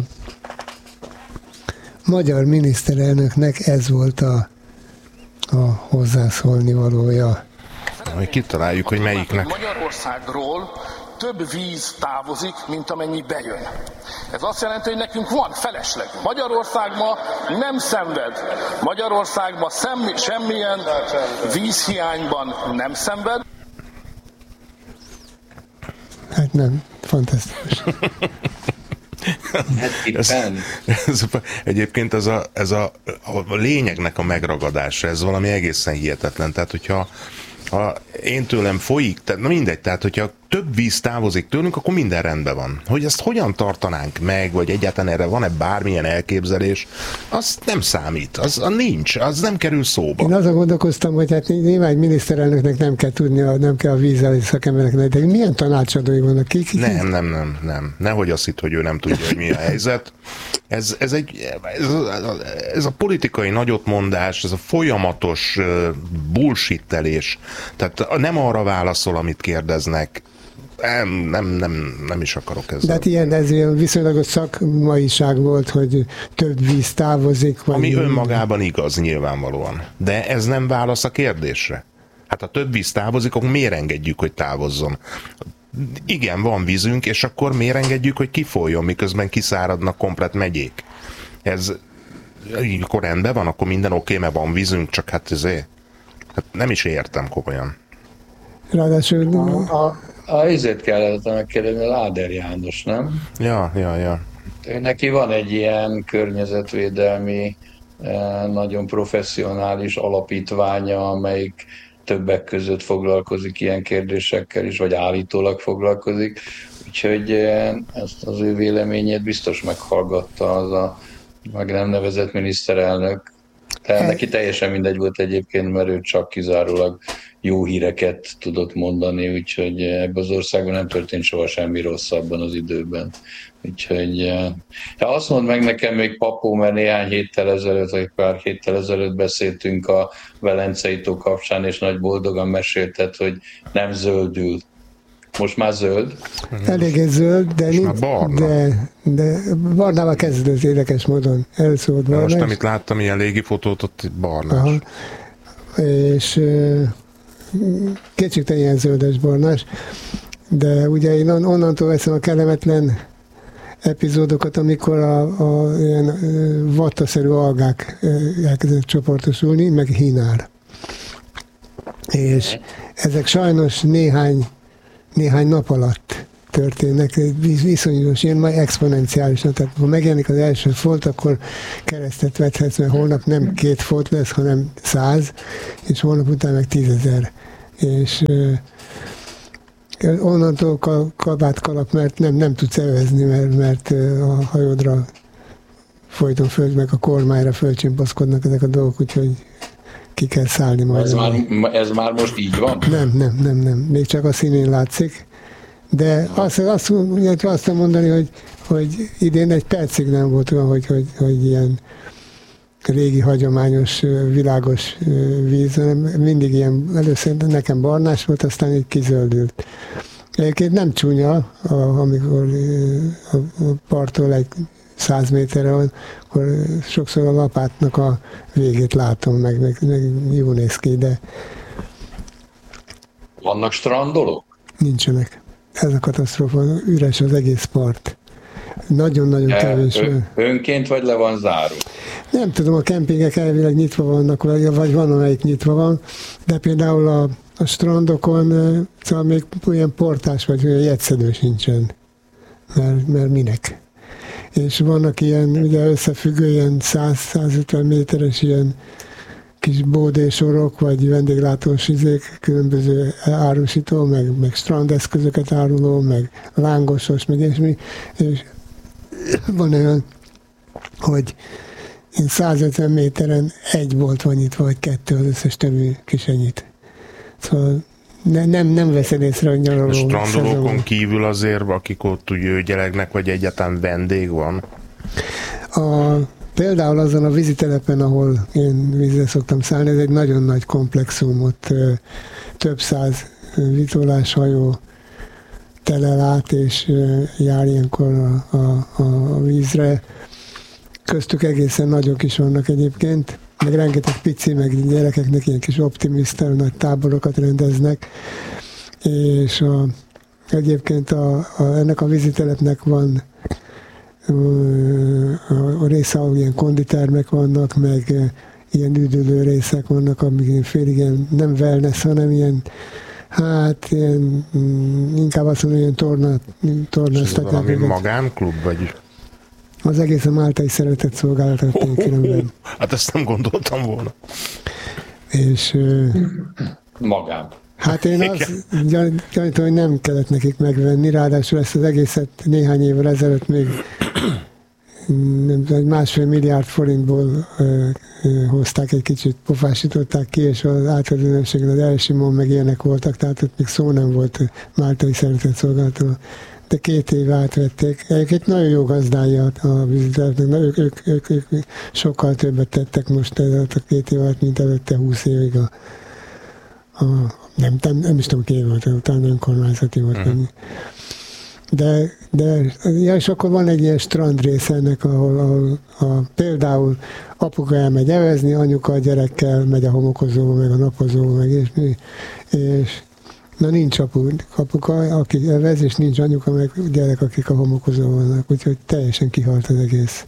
magyar miniszterelnöknek ez volt a, a hozzászólni valója. Hogy kitaláljuk, hogy melyiknek. Magyarországról több víz távozik, mint amennyi bejön. Ez azt jelenti, hogy nekünk van felesleg. Magyarország ma nem szenved. Magyarország ma semmi, semmilyen vízhiányban nem szenved. Hát nem, fantasztikus. ez, ez, egyébként ez, a, ez a, a lényegnek a megragadása, ez valami egészen hihetetlen. Tehát, hogyha ha én tőlem folyik, tehát na mindegy, tehát hogyha több víz távozik tőlünk, akkor minden rendben van. Hogy ezt hogyan tartanánk meg, vagy egyáltalán erre van-e bármilyen elképzelés, az nem számít, az, az nincs, az nem kerül szóba. Én azon gondolkoztam, hogy hát nyilván egy miniszterelnöknek nem kell tudnia, nem kell a vízzel szakembereknek, de milyen tanácsadói vannak? Ki, ki, nem, nem, nem, nem. Nehogy azt hitt, hogy ő nem tudja, hogy mi a helyzet. Ez, ez, egy, ez, ez a politikai nagyotmondás, ez a folyamatos bullshittelés, tehát nem arra válaszol, amit kérdeznek. Nem, nem, nem, nem is akarok ezzel. De hát ilyen, ez ilyen viszonylagos szakmaiság volt, hogy több víz távozik. Vagy ami önmagában igaz, nyilvánvalóan. De ez nem válasz a kérdésre. Hát ha több víz távozik, akkor miért engedjük, hogy távozzon? Igen, van vízünk, és akkor miért engedjük, hogy kifolyjon, miközben kiszáradnak komplet megyék? Ez, akkor rendben van, akkor minden oké, mert van vízünk, csak hát ezért. Hát nem is értem komolyan. Ráadásul... A, a, a izét kellett megkérdezni, Láder János, nem? Ja, ja, ja. Neki van egy ilyen környezetvédelmi, nagyon professzionális alapítványa, amelyik többek között foglalkozik ilyen kérdésekkel is, vagy állítólag foglalkozik. Úgyhogy ezt az ő véleményét biztos meghallgatta az a meg nem nevezett miniszterelnök. De neki teljesen mindegy volt egyébként, mert ő csak kizárólag jó híreket tudott mondani, úgyhogy ebben az országban nem történt soha semmi rossz abban az időben. Úgyhogy ha azt mondd meg nekem még Papó, mert néhány héttel ezelőtt, vagy pár héttel ezelőtt beszéltünk a Velencei tó kapcsán, és nagy boldogan mesélted, hogy nem zöldül. Most már zöld. Eléggé zöld, de, nincs, barna. de, de barnával kezdődött érdekes módon. Elszólt barna. Most, amit láttam, ilyen légifotót, ott barnás. Aha. És kétségtelen ilyen zöldes-barnás, de ugye én onnantól veszem a kellemetlen epizódokat, amikor a, a ilyen vattaszerű algák elkezdett csoportosulni, meg hínár. És ezek sajnos néhány, néhány nap alatt történnek, viszonyos, ilyen majd exponenciálisan, tehát ha megjelenik az első folt, akkor keresztet vethetsz, mert holnap nem két folt lesz, hanem száz, és holnap után meg tízezer. És uh, onnantól kabát kalap, mert nem, nem tudsz evezni, mert, mert a hajódra folyton föl, meg a kormányra fölcsimpaszkodnak ezek a dolgok, úgyhogy ki kell szállni majd. Ez már, ez már most így van? Nem, nem, nem, nem. Még csak a színén látszik. De azt, azt, azt mondani, hogy, hogy idén egy percig nem volt olyan, hogy, hogy, hogy ilyen régi, hagyományos, világos víz, hanem mindig ilyen, először nekem barnás volt, aztán így kizöldült. Egyébként nem csúnya, amikor a parttól egy száz méterre van, akkor sokszor a lapátnak a végét látom, meg, meg, meg jó néz ki, de... Vannak strandolók? Nincsenek. Ez a katasztrófa, üres az egész part. Nagyon-nagyon kevés. Ön, önként vagy le van zárva? Nem tudom, a kempingek elvileg nyitva vannak, vagy van, amelyik nyitva van, de például a, a strandokon szóval még olyan portás vagy olyan jegyszedő sincsen. Mert, mert minek? És vannak ilyen, ugye összefüggő, ilyen száz-százötven méteres ilyen kis bódésorok, vagy vendéglátós izék, különböző árusító, meg, meg strandeszközöket áruló, meg lángosos, meg ilyesmi, és van olyan, hogy százötven méteren egy bolt van nyitva, vagy kettő, az összes többi kisenyit. Szóval ne, nem, nem veszed észre, hogy nyaraló. A strandolókon szezon. Kívül azért, akik ott úgy ügyelegnek, vagy egyáltalán vendég van? A Például azon a vízitelepen, ahol én vízre szoktam szállni, ez egy nagyon nagy komplexum, ott több száz vitorláshajó telel át, és jár ilyenkor a, a, a vízre. Köztük egészen nagyok is vannak egyébként, meg rengeteg pici, meg gyerekeknek ilyen kis optimista, nagy táborokat rendeznek, és a, egyébként a, a, ennek a vízitelepnek van a része, ahol ilyen konditermek vannak, meg ilyen üdülő részek vannak, amik félig ilyen nem wellness, hanem ilyen, hát ilyen, inkább azt mondom, ilyen torna, tornáztatják. Valami magánklub, vagy? Az egész a máltai szeretett szolgálatot oh, oh, oh. Hát ezt nem gondoltam volna. És magán. Hát én azt gyanítom, hogy nem kellett nekik megvenni, ráadásul ezt az egészet néhány évvel ezelőtt még egy másfél milliárd forintból ö, ö, hozták, egy kicsit pofásították ki, és az átadónőségen az Elsimon meg ilyenek voltak, tehát ott még szó nem volt máltai szeretett szolgálatról. De két év átvették. Egyébként nagyon jó gazdálja a vízitelepnek, ők, ők, ők, ők sokkal többet tettek most ez a két év alatt, mint előtte húsz évig a, a nem, nem, nem is tudom, ki volt, utána önkormányzati volt. Uh-huh. De, de ja, és akkor van egy ilyen strandrész ennek, ahol, ahol a, például apuka elmegy evezni, anyuka a gyerekkel megy a homokozóba, meg a napozóba, meg és, és na nincs apu, apuka, aki evez, és nincs anyuka, meg gyerek, akik a homokozóban vannak, úgyhogy teljesen kihalt az egész.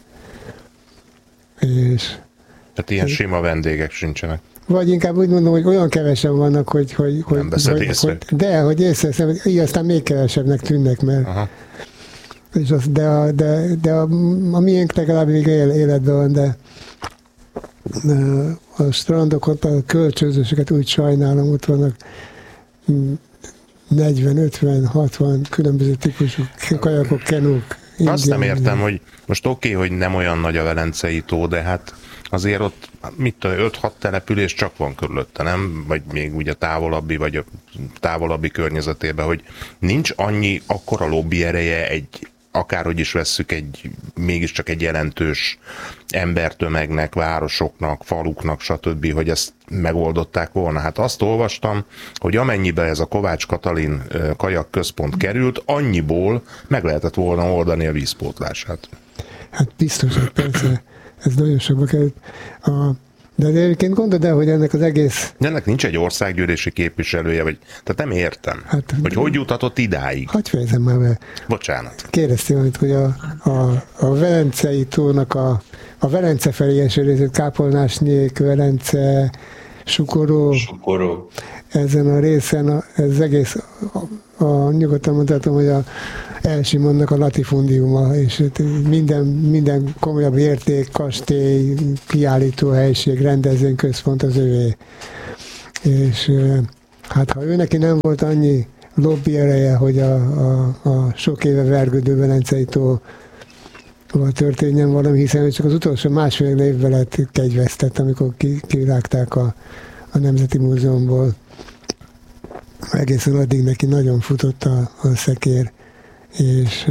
És tehát ilyen és, sima vendégek sincsenek. Vagy inkább úgy mondom, hogy olyan kevesen vannak, hogy... hogy, nem veszed hogy, észre. Hogy, de, hogy észreveszem, hogy így aztán még kevesebbnek tűnnek, mert... Aha. És az, de a, de, de a, a miénk legalább még él, életben van, de, de a strandokon a kölcsönzősöket úgy sajnálom, ott vannak negyven, ötven, hatvan különböző típusú kajakok, kenók. Azt nem értem, hogy most oké, okay, hogy nem olyan nagy a Velencei tó, de hát azért ott, mit tudom, öt-hat település csak van körülötte, nem? Vagy még ugye távolabbi, vagy a távolabbi környezetében, hogy nincs annyi akkora lobby ereje egy akárhogy is vesszük, egy, mégiscsak egy jelentős embertömegnek, városoknak, faluknak, stb., hogy ezt megoldották volna. Hát azt olvastam, hogy amennyiben ez a Kovács Katalin kajak központ került, annyiból meg lehetett volna oldani a vízpótlását. Hát biztos, hogy persze, ez nagyon sokba került. A De egyébként gondold el, hogy ennek az egész... De ennek nincs egy országgyűlési képviselője, vagy... Tehát nem értem, hát, hogy hogy juthatott idáig. Hadd fejezem már be. Bocsánat. Kérdeztem amit, hogy a, a, a Velencei tónak a, a Velence felé eső részét, Kápolnásnyék, Velence, Sukoró, Sukoró. Ezen a részen a, ez egész, a, a, nyugodtan mondhatom, hogy a Elsimonnak a latifundiuma, és minden, minden komolyabb érték, kastély, kiállítóhelység, rendezvényközpont az övé. És hát ha ő neki nem volt annyi lobby ereje, hogy a, a, a sok éve vergődő Velencei tóval történjen valami, hiszen csak az utolsó másfél évvel lett kegyvesztett, amikor kirágták a, a Nemzeti Múzeumból. Egészen addig neki nagyon futott a, a szekér, és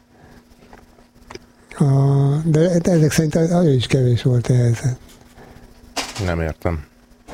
a, de ezek szerint az is kevés volt ehhez. Nem értem.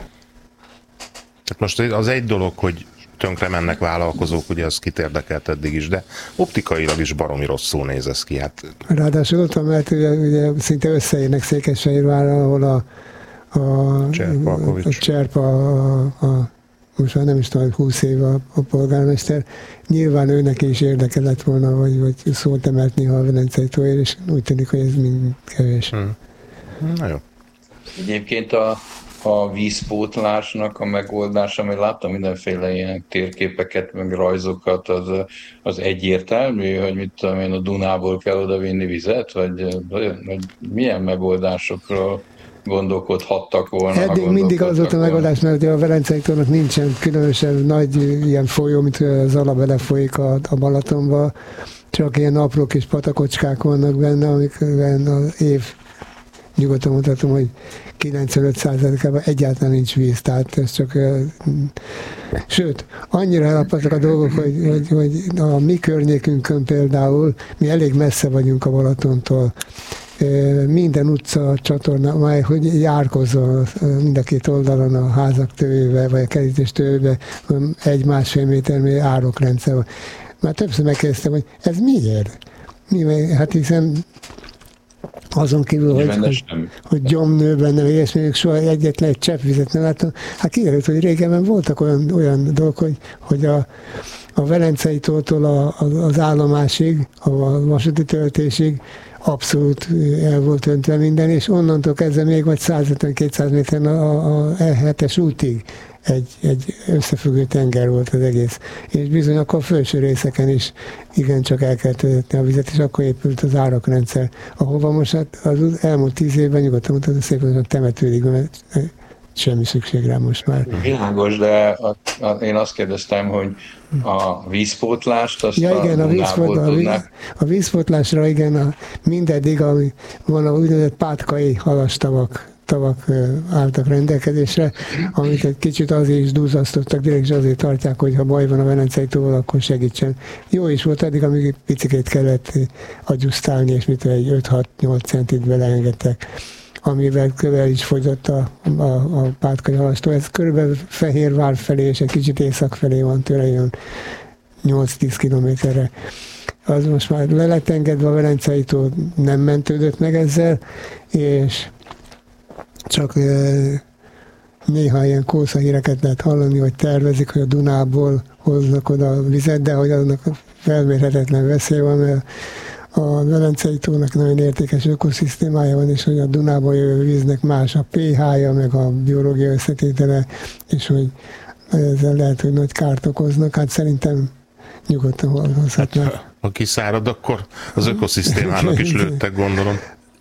Tehát most az egy dolog, hogy tönkre mennek vállalkozók, ugye az kit érdekelt eddig is, de optikailag is baromi rosszul néz ez ki. Hát... Ráadásul ott van, mert ugye, ugye szinte összeérnek Székesfehérvárra, ahol a, a, a Cserpa, a, a, most már nem is tudom, húsz év a, a polgármester, nyilván őnek is érdeke lett volna, vagy, vagy szót emelt néha a Velencei tóért, és úgy tűnik, hogy ez mind kevés. Hmm. Na jó. Egyébként a a vízpótlásnak a megoldása, amit láttam mindenféle ilyen térképeket, meg rajzokat, az, az egyértelmű, hogy mit tudom én, a Dunából kell odavinni vizet, vagy, vagy milyen megoldásokról gondolkodhattak volna? Eddig mindig az volt a megoldás, mert a Velencei tónak nincsen különösen nagy ilyen folyó, mint az Zala belefolyik a, a Balatonba, csak ilyen apró kis patakocskák vannak benne, amikben az év nyugodtan mondhatom, hogy kilencvenöt százalékában egyáltalán nincs víz, tehát ez csak, sőt, annyira elapadtak a dolgok, hogy, hogy, hogy a mi környékünkön például, mi elég messze vagyunk a Balatontól, minden utca, csatorna, majd hogy járkozzon mind a két oldalon a házak tővébe, vagy a kerítés tővébe, egy-másfél méter mély árokrendszer van. Már többször megkérdeztem, hogy ez miért? Mi, hát hiszen azon kívül, hogy, hogy, hogy gyomnőben nem éhes, még soha egyetlen egy csepp vizet nem láttam. Hát kiderült, hogy régebben voltak olyan, olyan dolgok, hogy, hogy a, a Velencei tótól a, az állomásig, a vasúti töltésig abszolút el volt öntve minden, és onnantól kezdve még vagy száz ötven-kétszáz méteren a, a E hetes útig egy, egy összefüggő tenger volt az egész. És bizony akkor a felső részeken is igencsak el kellett vezetni a vizet, és akkor épült az árakrendszer, ahova most az elmúlt tíz évben nyugodtan mondta, szépen temetődik, mert semmi szükség rá most már. Világos, de a, a, én azt kérdeztem, hogy a vízpótlást azt ja, igen, a, a, vízpótlá, a, víz, a vízpótlásra igen, a, mindeddig, ami van a úgynevezett pátkai halastavak, tavak álltak rendelkezésre, amit egy kicsit azért is duzzasztottak, direkt is azért tartják, hogy ha baj van a Velencei tóval, akkor segítsen. Jó is volt eddig, amíg picikét kellett adjusztálni, és mit egy öt-hat-nyolc centit beleengedtek, amivel kövel is fogyott a, a, a pátkai halastó. Ez körülbelül Fehérvár felé, és egy kicsit észak felé van tőle, jön nyolc-tíz kilométerre. Az most már le lett engedve, a Velencei tó nem mentődött meg ezzel, és csak néha ilyen kószahíreket lehet hallani, hogy tervezik, hogy a Dunából hoznak oda vizet, de hogy annak felmérhetetlen veszély van, mert a Velencei tónak nagyon értékes ökoszisztémája van, és hogy a Dunából jövő víznek más a pé há-ja, meg a biológiai összetétele, és hogy ezzel lehet, hogy nagy kárt okoznak. Hát szerintem nyugodtan hozhatnak. Hát, ha kiszárad, akkor az ökoszisztémának is lőttek, gondolom.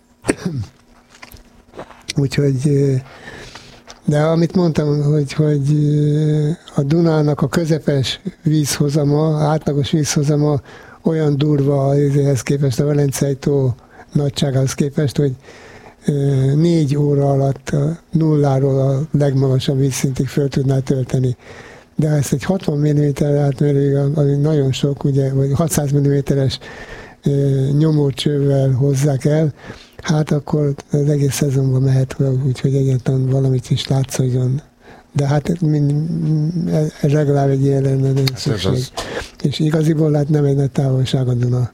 Úgyhogy, de amit mondtam, hogy, hogy a Dunának a közepes vízhozama, átlagos vízhozama olyan durva ehhez képest, a Velencei tó nagyságához képest, hogy négy óra alatt a nulláról a legmagasabb vízszintig föl tudná tölteni. De ezt egy hatvan milliméter átmérőig, ami nagyon sok, ugye, vagy hatszáz milliméteres nyomócsővel hozzák el, hát akkor az egész szezonban mehet, úgyhogy egyáltalán valamit is látszódjon. De hát mind, legalább egy ilyen lenne nem szükség. Az... És igaziból hát nem egy nagy távolság a Duna.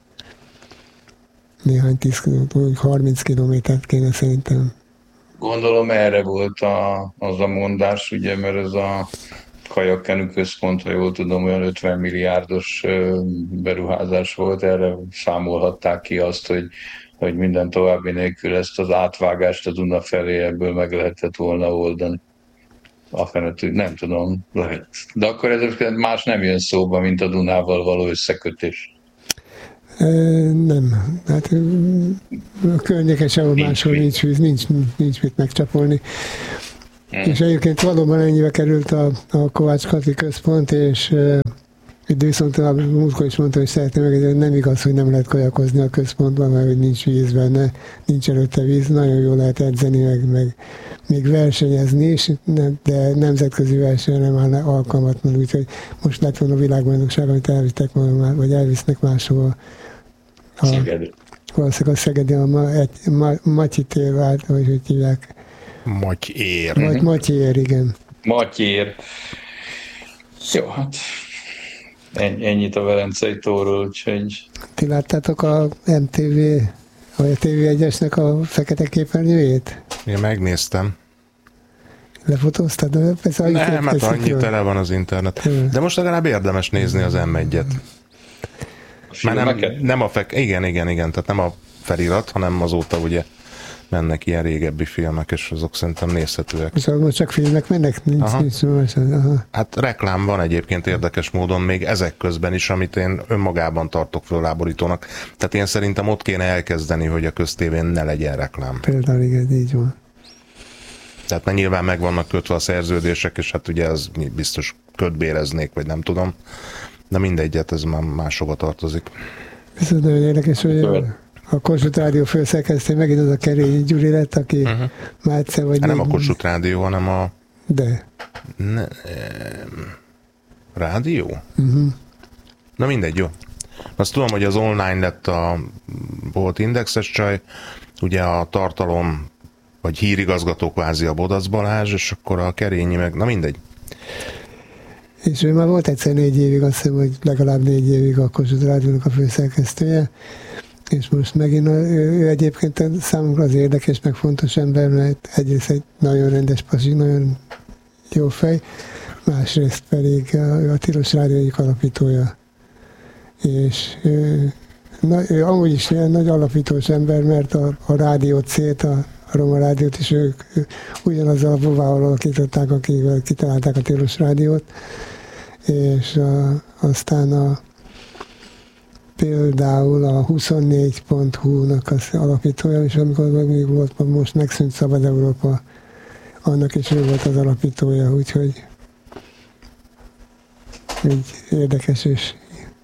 Néhány tíz, harminc kilométert kéne szerintem. Gondolom erre volt a, az a mondás, ugye, mert ez a kajakkenű központ, ha jól tudom, olyan ötven milliárdos beruházás volt, erre számolhatták ki azt, hogy, hogy minden további nélkül ezt az átvágást a Duna felé ebből meg lehetett volna oldani. Afenetű, nem tudom, lehet. De akkor ez más nem jön szóba, mint a Dunával való összekötés. E, nem. Hát a környéken sehol máshol nincs víz, nincs, nincs mit megcsapolni. Hmm. És egyébként valóban ennyibe került a, a Kovács Kati központ, és e, viszont a múltkor is mondta, hogy szeretném meg, hogy nem igaz, hogy nem lehet kajakozni a központban, mert hogy nincs víz benne, nincs előtte víz, nagyon jól lehet edzeni, meg, meg még versenyezni is, de nemzetközi versenyre nem áll alkalmatlan, úgyhogy most lett volna a világbajnokság, amit elvittek volna, vagy elvisznek máshol. A, valószínűleg a Szegedi, a ma, egy, ma, Matyi tér vált, vagy hogy hívják. Matyér. Maty, Matyér, igen. Matyér. Jó, hát ennyit a Velencei tóról, úgyhogy... Ti láttátok a em té vé, vagy a té vé egyesnek a fekete képernyőjét? Én megnéztem. Lefotóztad? Nem, hát annyi tele van az internet. De most legalább érdemes nézni az em egyet. Már nem, nem a fek... Igen, igen, igen, tehát nem a felirat, hanem azóta ugye mennek ilyen régebbi filmek, és azok szerintem nézhetőek. Szóval most csak filmek mennek? Nincs, Aha. nincs más. Aha. Hát reklám van egyébként érdekes módon még ezek közben is, amit én önmagában tartok fölláborítónak. Tehát én szerintem ott kéne elkezdeni, hogy a köztévén ne legyen reklám. Például igen, így van. Tehát mert nyilván meg vannak kötve a szerződések, és hát ugye ez biztos kötbéreznék, vagy nem tudom. De mindegyet, ez már máshova tartozik. Viszont nagyon érdekes, hogy a Kossuth Rádió főszerkesztő megint az a Kerényi Gyuri lett, aki uh-huh. már egyszer vagy... Hát nem a Kossuth Rádió, hanem a... De. Ne, e... Rádió? Uh-huh. Na mindegy, jó. Azt tudom, hogy az online lett a... volt indexes csaj, ugye a tartalom, vagy hírigazgató kvázi a Bodac Balázs, és akkor a Kerényi meg... Na mindegy. És ő már volt egyszer négy évig, azt hiszem, hogy legalább négy évig a Kossuth Rádiónak a főszerkesztője, és most megint ő, ő egyébként számunkra az érdekes, meg fontos ember, mert egyrészt egy nagyon rendes pasi, nagyon jó fej, másrészt pedig ő a Tilos Rádió egyik alapítója. És ő, na, ő amúgy is ilyen nagy alapítós ember, mert a, a Rádió C-t, a, a Roma Rádiót is ők ugyanazzal a buvával alakították, akik kitalálták a Tilos Rádiót, és a, aztán a például a huszonnégy pont hu-nak az alapítója, és amikor még volt, most megszűnt Szabad Európa, annak is ő volt az alapítója, úgyhogy így érdekes és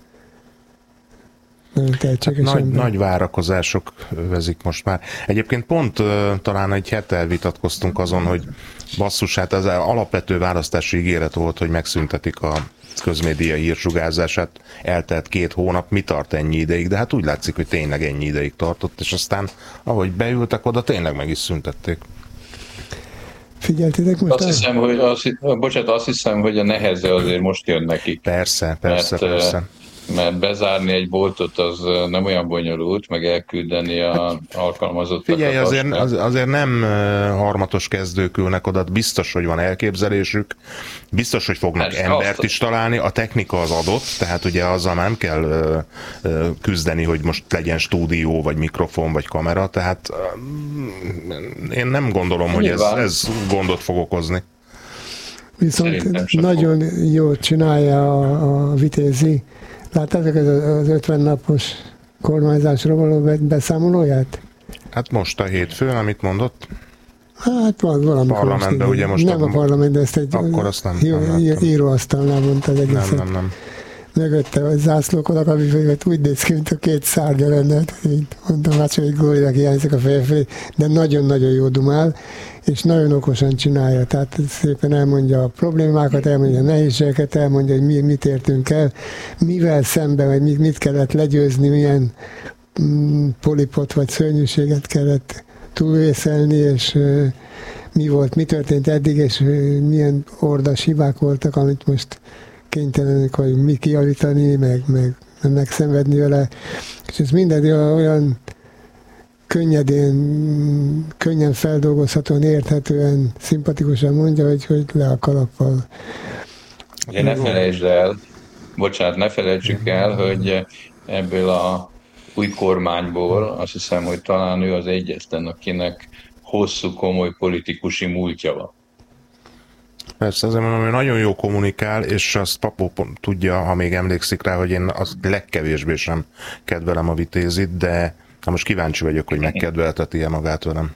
nagyon tehetséges hát nagy, ember. nagy várakozások övezik most már. Egyébként pont uh, talán egy hete vitatkoztunk azon, hogy basszus, hát az alapvető választási ígéret volt, hogy megszüntetik a közmédia hírsugárzását, eltelt két hónap, mi tart ennyi ideig, de hát úgy látszik, hogy tényleg ennyi ideig tartott, és aztán, ahogy beültek oda, tényleg meg is szüntették. Figyeltétek most? Azt hiszem, hogy, azt, bocsánat, azt hiszem, hogy a neheze azért most jön nekik. Persze, persze, mert, persze. Mert bezárni egy boltot az nem olyan bonyolult, meg elküldeni a alkalmazottakat. Figyelj, azért, az, azért nem harmatos kezdők ülnek oda, biztos, hogy van elképzelésük, biztos, hogy fognak Persze, embert azt... is találni, a technika az adott, tehát ugye azzal nem kell ö, ö, küzdeni, hogy most legyen stúdió, vagy mikrofon, vagy kamera, tehát ö, én nem gondolom, hogy ez, ez gondot fog okozni. Viszont nagyon jól csinálja a, a Vitézi. Láttátok az ötven napos kormányzásról való beszámolóját? Hát most a hétfőn, amit mondott? Hát van valamikor. Parlamentben ugye most... Nem a, a parlamentben, ezt egy akkor azt nem, jó, nem íróasztalnál mondta az egészet. Nem, nem, nem. mögötte a zászlókonak, ami mögött úgy néz ki, mint a két szárnya lenne. Így mondtam, hát csak egy gólinak hiányzik a feje felé, de nagyon-nagyon jó dumál, és nagyon okosan csinálja. Tehát szépen elmondja a problémákat, elmondja a nehézségeket, elmondja, hogy mi, mit értünk el, mivel szemben, vagy mit, mit kellett legyőzni, milyen mm, polipot vagy szörnyűséget kellett túlvészelni, és uh, mi volt, mi történt eddig, és uh, milyen ordas hibák voltak, amit most kénytelenek, hogy mit kijavítani, meg, meg megszenvedni vele. És ez minden olyan könnyedén, könnyen feldolgozhatóan, érthetően, szimpatikusan mondja, hogy, hogy le a kalappal. Ugye ne felejtsd el, bocsánat, ne felejtsük el, hogy ebből a új kormányból azt hiszem, hogy talán ő az egyetlen, akinek hosszú, komoly politikusi múltja van. Persze, azért mondom, hogy nagyon jó kommunikál, és azt Papó tudja, ha még emlékszik rá, hogy én azt legkevésbé sem kedvelem a Vitézit, de hát most kíváncsi vagyok, hogy megkedvelteti-e magát velem.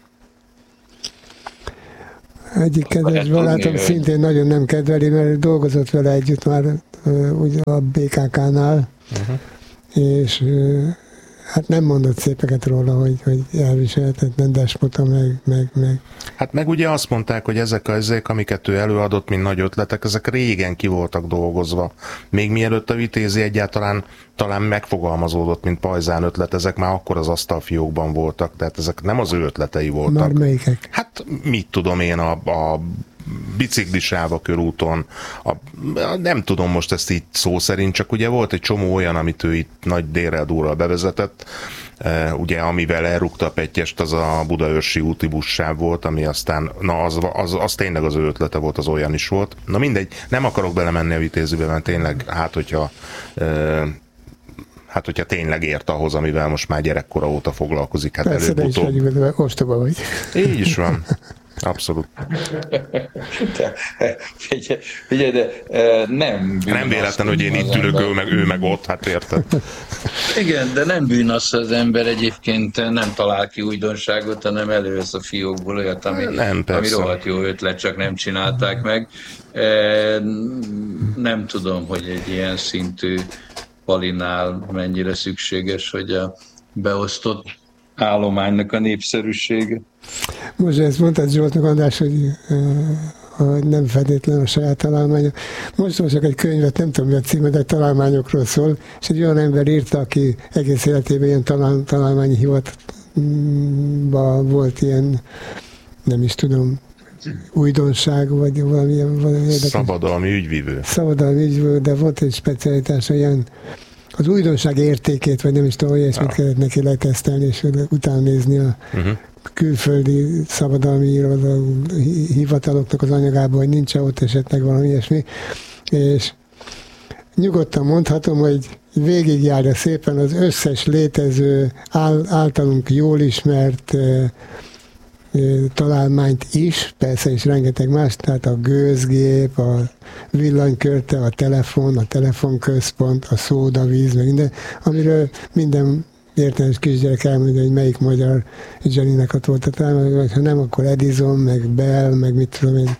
Egyik kedves barátom szintén nagyon nem kedveli, mert dolgozott vele együtt már ugye a bé ká ká-nál, uh-huh. és hát nem mondott szépeket róla, hogy, hogy elviselhetetlen despota, meg, meg, meg. Hát meg ugye azt mondták, hogy ezek, ezek, amiket ő előadott, mint nagy ötletek, ezek régen ki voltak dolgozva. Még mielőtt a Vitézi egyáltalán talán megfogalmazódott, mint pajzán ötlet, ezek már akkor az asztalfiókban voltak, tehát ezek nem az ő ötletei voltak. Már melyikek? Hát mit tudom én, a, a biciklisáv a körúton, a, nem tudom most ezt így szó szerint, csak ugye volt egy csomó olyan, amit ő itt nagy délrel durral bevezetett, e, ugye amivel elrúgta a pettyest, az a budaörsi úti buszsáv volt, ami aztán, na az, az, az tényleg az ő ötlete volt, az olyan is volt. Na mindegy, nem akarok belemenni a Vitézibe, mert tényleg, hát hogyha e, hát hogyha tényleg ért ahhoz, amivel most már gyerekkora óta foglalkozik, hát előbb-utóbb. Persze, de is ostoba vagy. Így is van. Abszolút. De, figyelj, figyelj, de nem bűn. Nem véletlen, hogy én itt ülök, ő meg, ő meg ott, hát érted? Igen, de nem bűn az, az ember egyébként nem talál ki újdonságot, hanem elővesz a fiókból olyat, ami, nem, ami rohadt jó ötlet, csak nem csinálták meg. Nem tudom, hogy egy ilyen szintű palinál mennyire szükséges, hogy a beosztott állománynak a népszerűsége. Most ezt mondtad Zsoltnak, András, hogy, hogy nem feltétlenül a saját találmánya. Most olvasok egy könyvet, nem tudom mi a címe, de találmányokról szól, és egy olyan ember írta, aki egész életében ilyen talál, találmányi hivatban volt ilyen, nem is tudom, újdonság, vagy valami, valami érdekes. Szabadalmi ügyvívő. Szabadalmi ügyvívő, de volt egy specialitása, ilyen az újdonság értékét, vagy nem is tudom, hogy ilyesmit ja. kellett neki letesztelni, és utána nézni a uh-huh. külföldi szabadalmi irodalmi hivataloknak az anyagában, hogy nincs ott esetleg valami ilyesmi. És nyugodtan mondhatom, hogy végigjárja szépen az összes létező, általunk jól ismert találmányt is, persze is rengeteg más, tehát a gőzgép, a villanykörte, a telefon, a telefonközpont, a szódavíz, meg minden, amiről minden értelmes kisgyerek elmondja, hogy melyik magyar zseninek volt a találmány, vagy ha nem, akkor Edison, meg Bell, meg mit tudom én,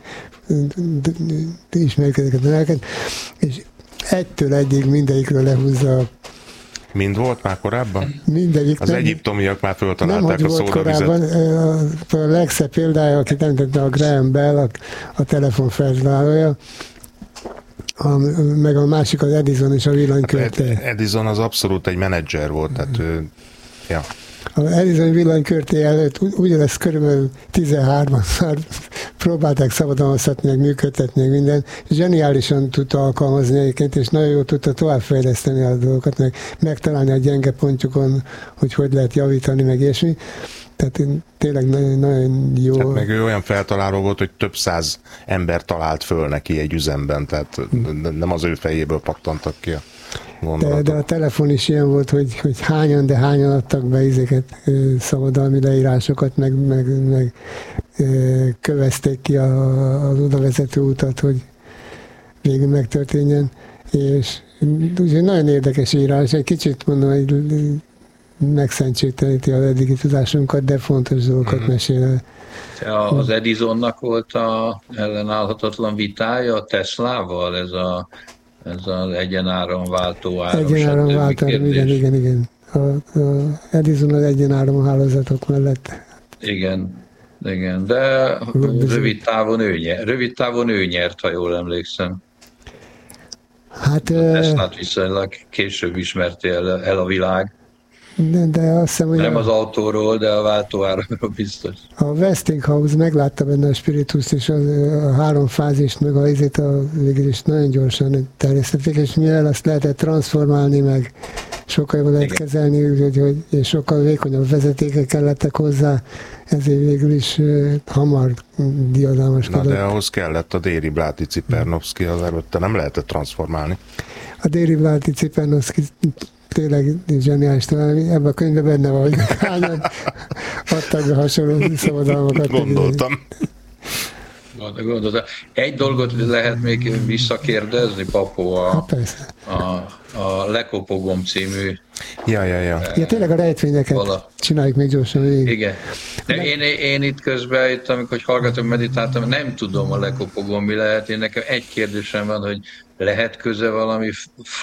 ismerjük ezeket a neveket, és egytől egyig mindegyikről lehúzza. Mind volt már korábban? Mindegyik. Az nem, egyiptomiak már föltalálták nem, a szódavizet. A, a legszebb példája, akit említette, a Graham Bell, a, a telefon feltalálója, a, meg a másik az Edison és a villanykörte. Hát Edison az abszolút egy menedzser volt, tehát ő, ja. Az Edison villanykörté előtt ugyanezt körülbelül tizenhárman már próbálták szabadalmaztatni, meg működtetni, meg minden. Zseniálisan tudta alkalmazni egyébként, és nagyon jól tudta továbbfejleszteni a dolgokat, meg megtalálni a gyenge pontjukon, hogy hogy lehet javítani, meg ilyesmi. Tehát tényleg nagyon, nagyon jó. Hát meg ő olyan feltaláló volt, hogy több száz ember talált föl neki egy üzemben, tehát nem az ő fejéből pattantak ki a De, de a telefon is ilyen volt, hogy, hogy hányan, de hányan adtak be izéket, szabadalmi leírásokat, meg, meg, meg kövezték ki a, az oda vezető utat, hogy végül megtörténjen. És úgyhogy nagyon érdekes írás, egy kicsit mondom, hogy megszentségteleníti az eddigi tudásunkat, de fontos dolgokat mm-hmm. mesél. Az Edisonnak volt a ellenállhatatlan vitája a Teslával, ez a ez az egyenáram, váltó áram, egyenáram, váltó áram, igen, igen, igen. A, a Edison az egyenáram hálózatok mellett. Igen, igen, de rövid távon ő nyert, rövid távon ő nyert, ha jól emlékszem. Hát, a Teslát viszonylag később ismerté el, el a világ. De, de azt hiszem, hogy nem a, az autóról, de a váltóáramról biztos. A Westinghouse meglátta benne a spirituszt, és a, a három fázist, meg a izét a végül is nagyon gyorsan terjesztették, és mivel azt lehetett transformálni, meg sokkal jobban lehet Igen. kezelni, hogy, hogy, és sokkal vékonyabb vezetékek kellettek hozzá, ezért végül is uh, hamar diadalmaskodott. Na de ahhoz kellett a Déribláti Cipernovszky, az előtte nem lehetett transformálni. A Déribláti Cipernovszky tényleg zseniális talán, ebben a könyvben benne van, hogy hányan adtak be hasonló szabadalmakat. Gondoltam. Gondoltam. Egy dolgot lehet még visszakérdezni, Papó, a, a, a Lekopogom című. Ja, ja, ja. Ja, tényleg a rejtvényeket vala. Csináljuk még gyorsan végig. Igen. De én, én itt közben, itt, amikor hallgatom, meditáltam, nem tudom a Lekopogom mi lehet. Én nekem egy kérdésem van, hogy lehet köze valami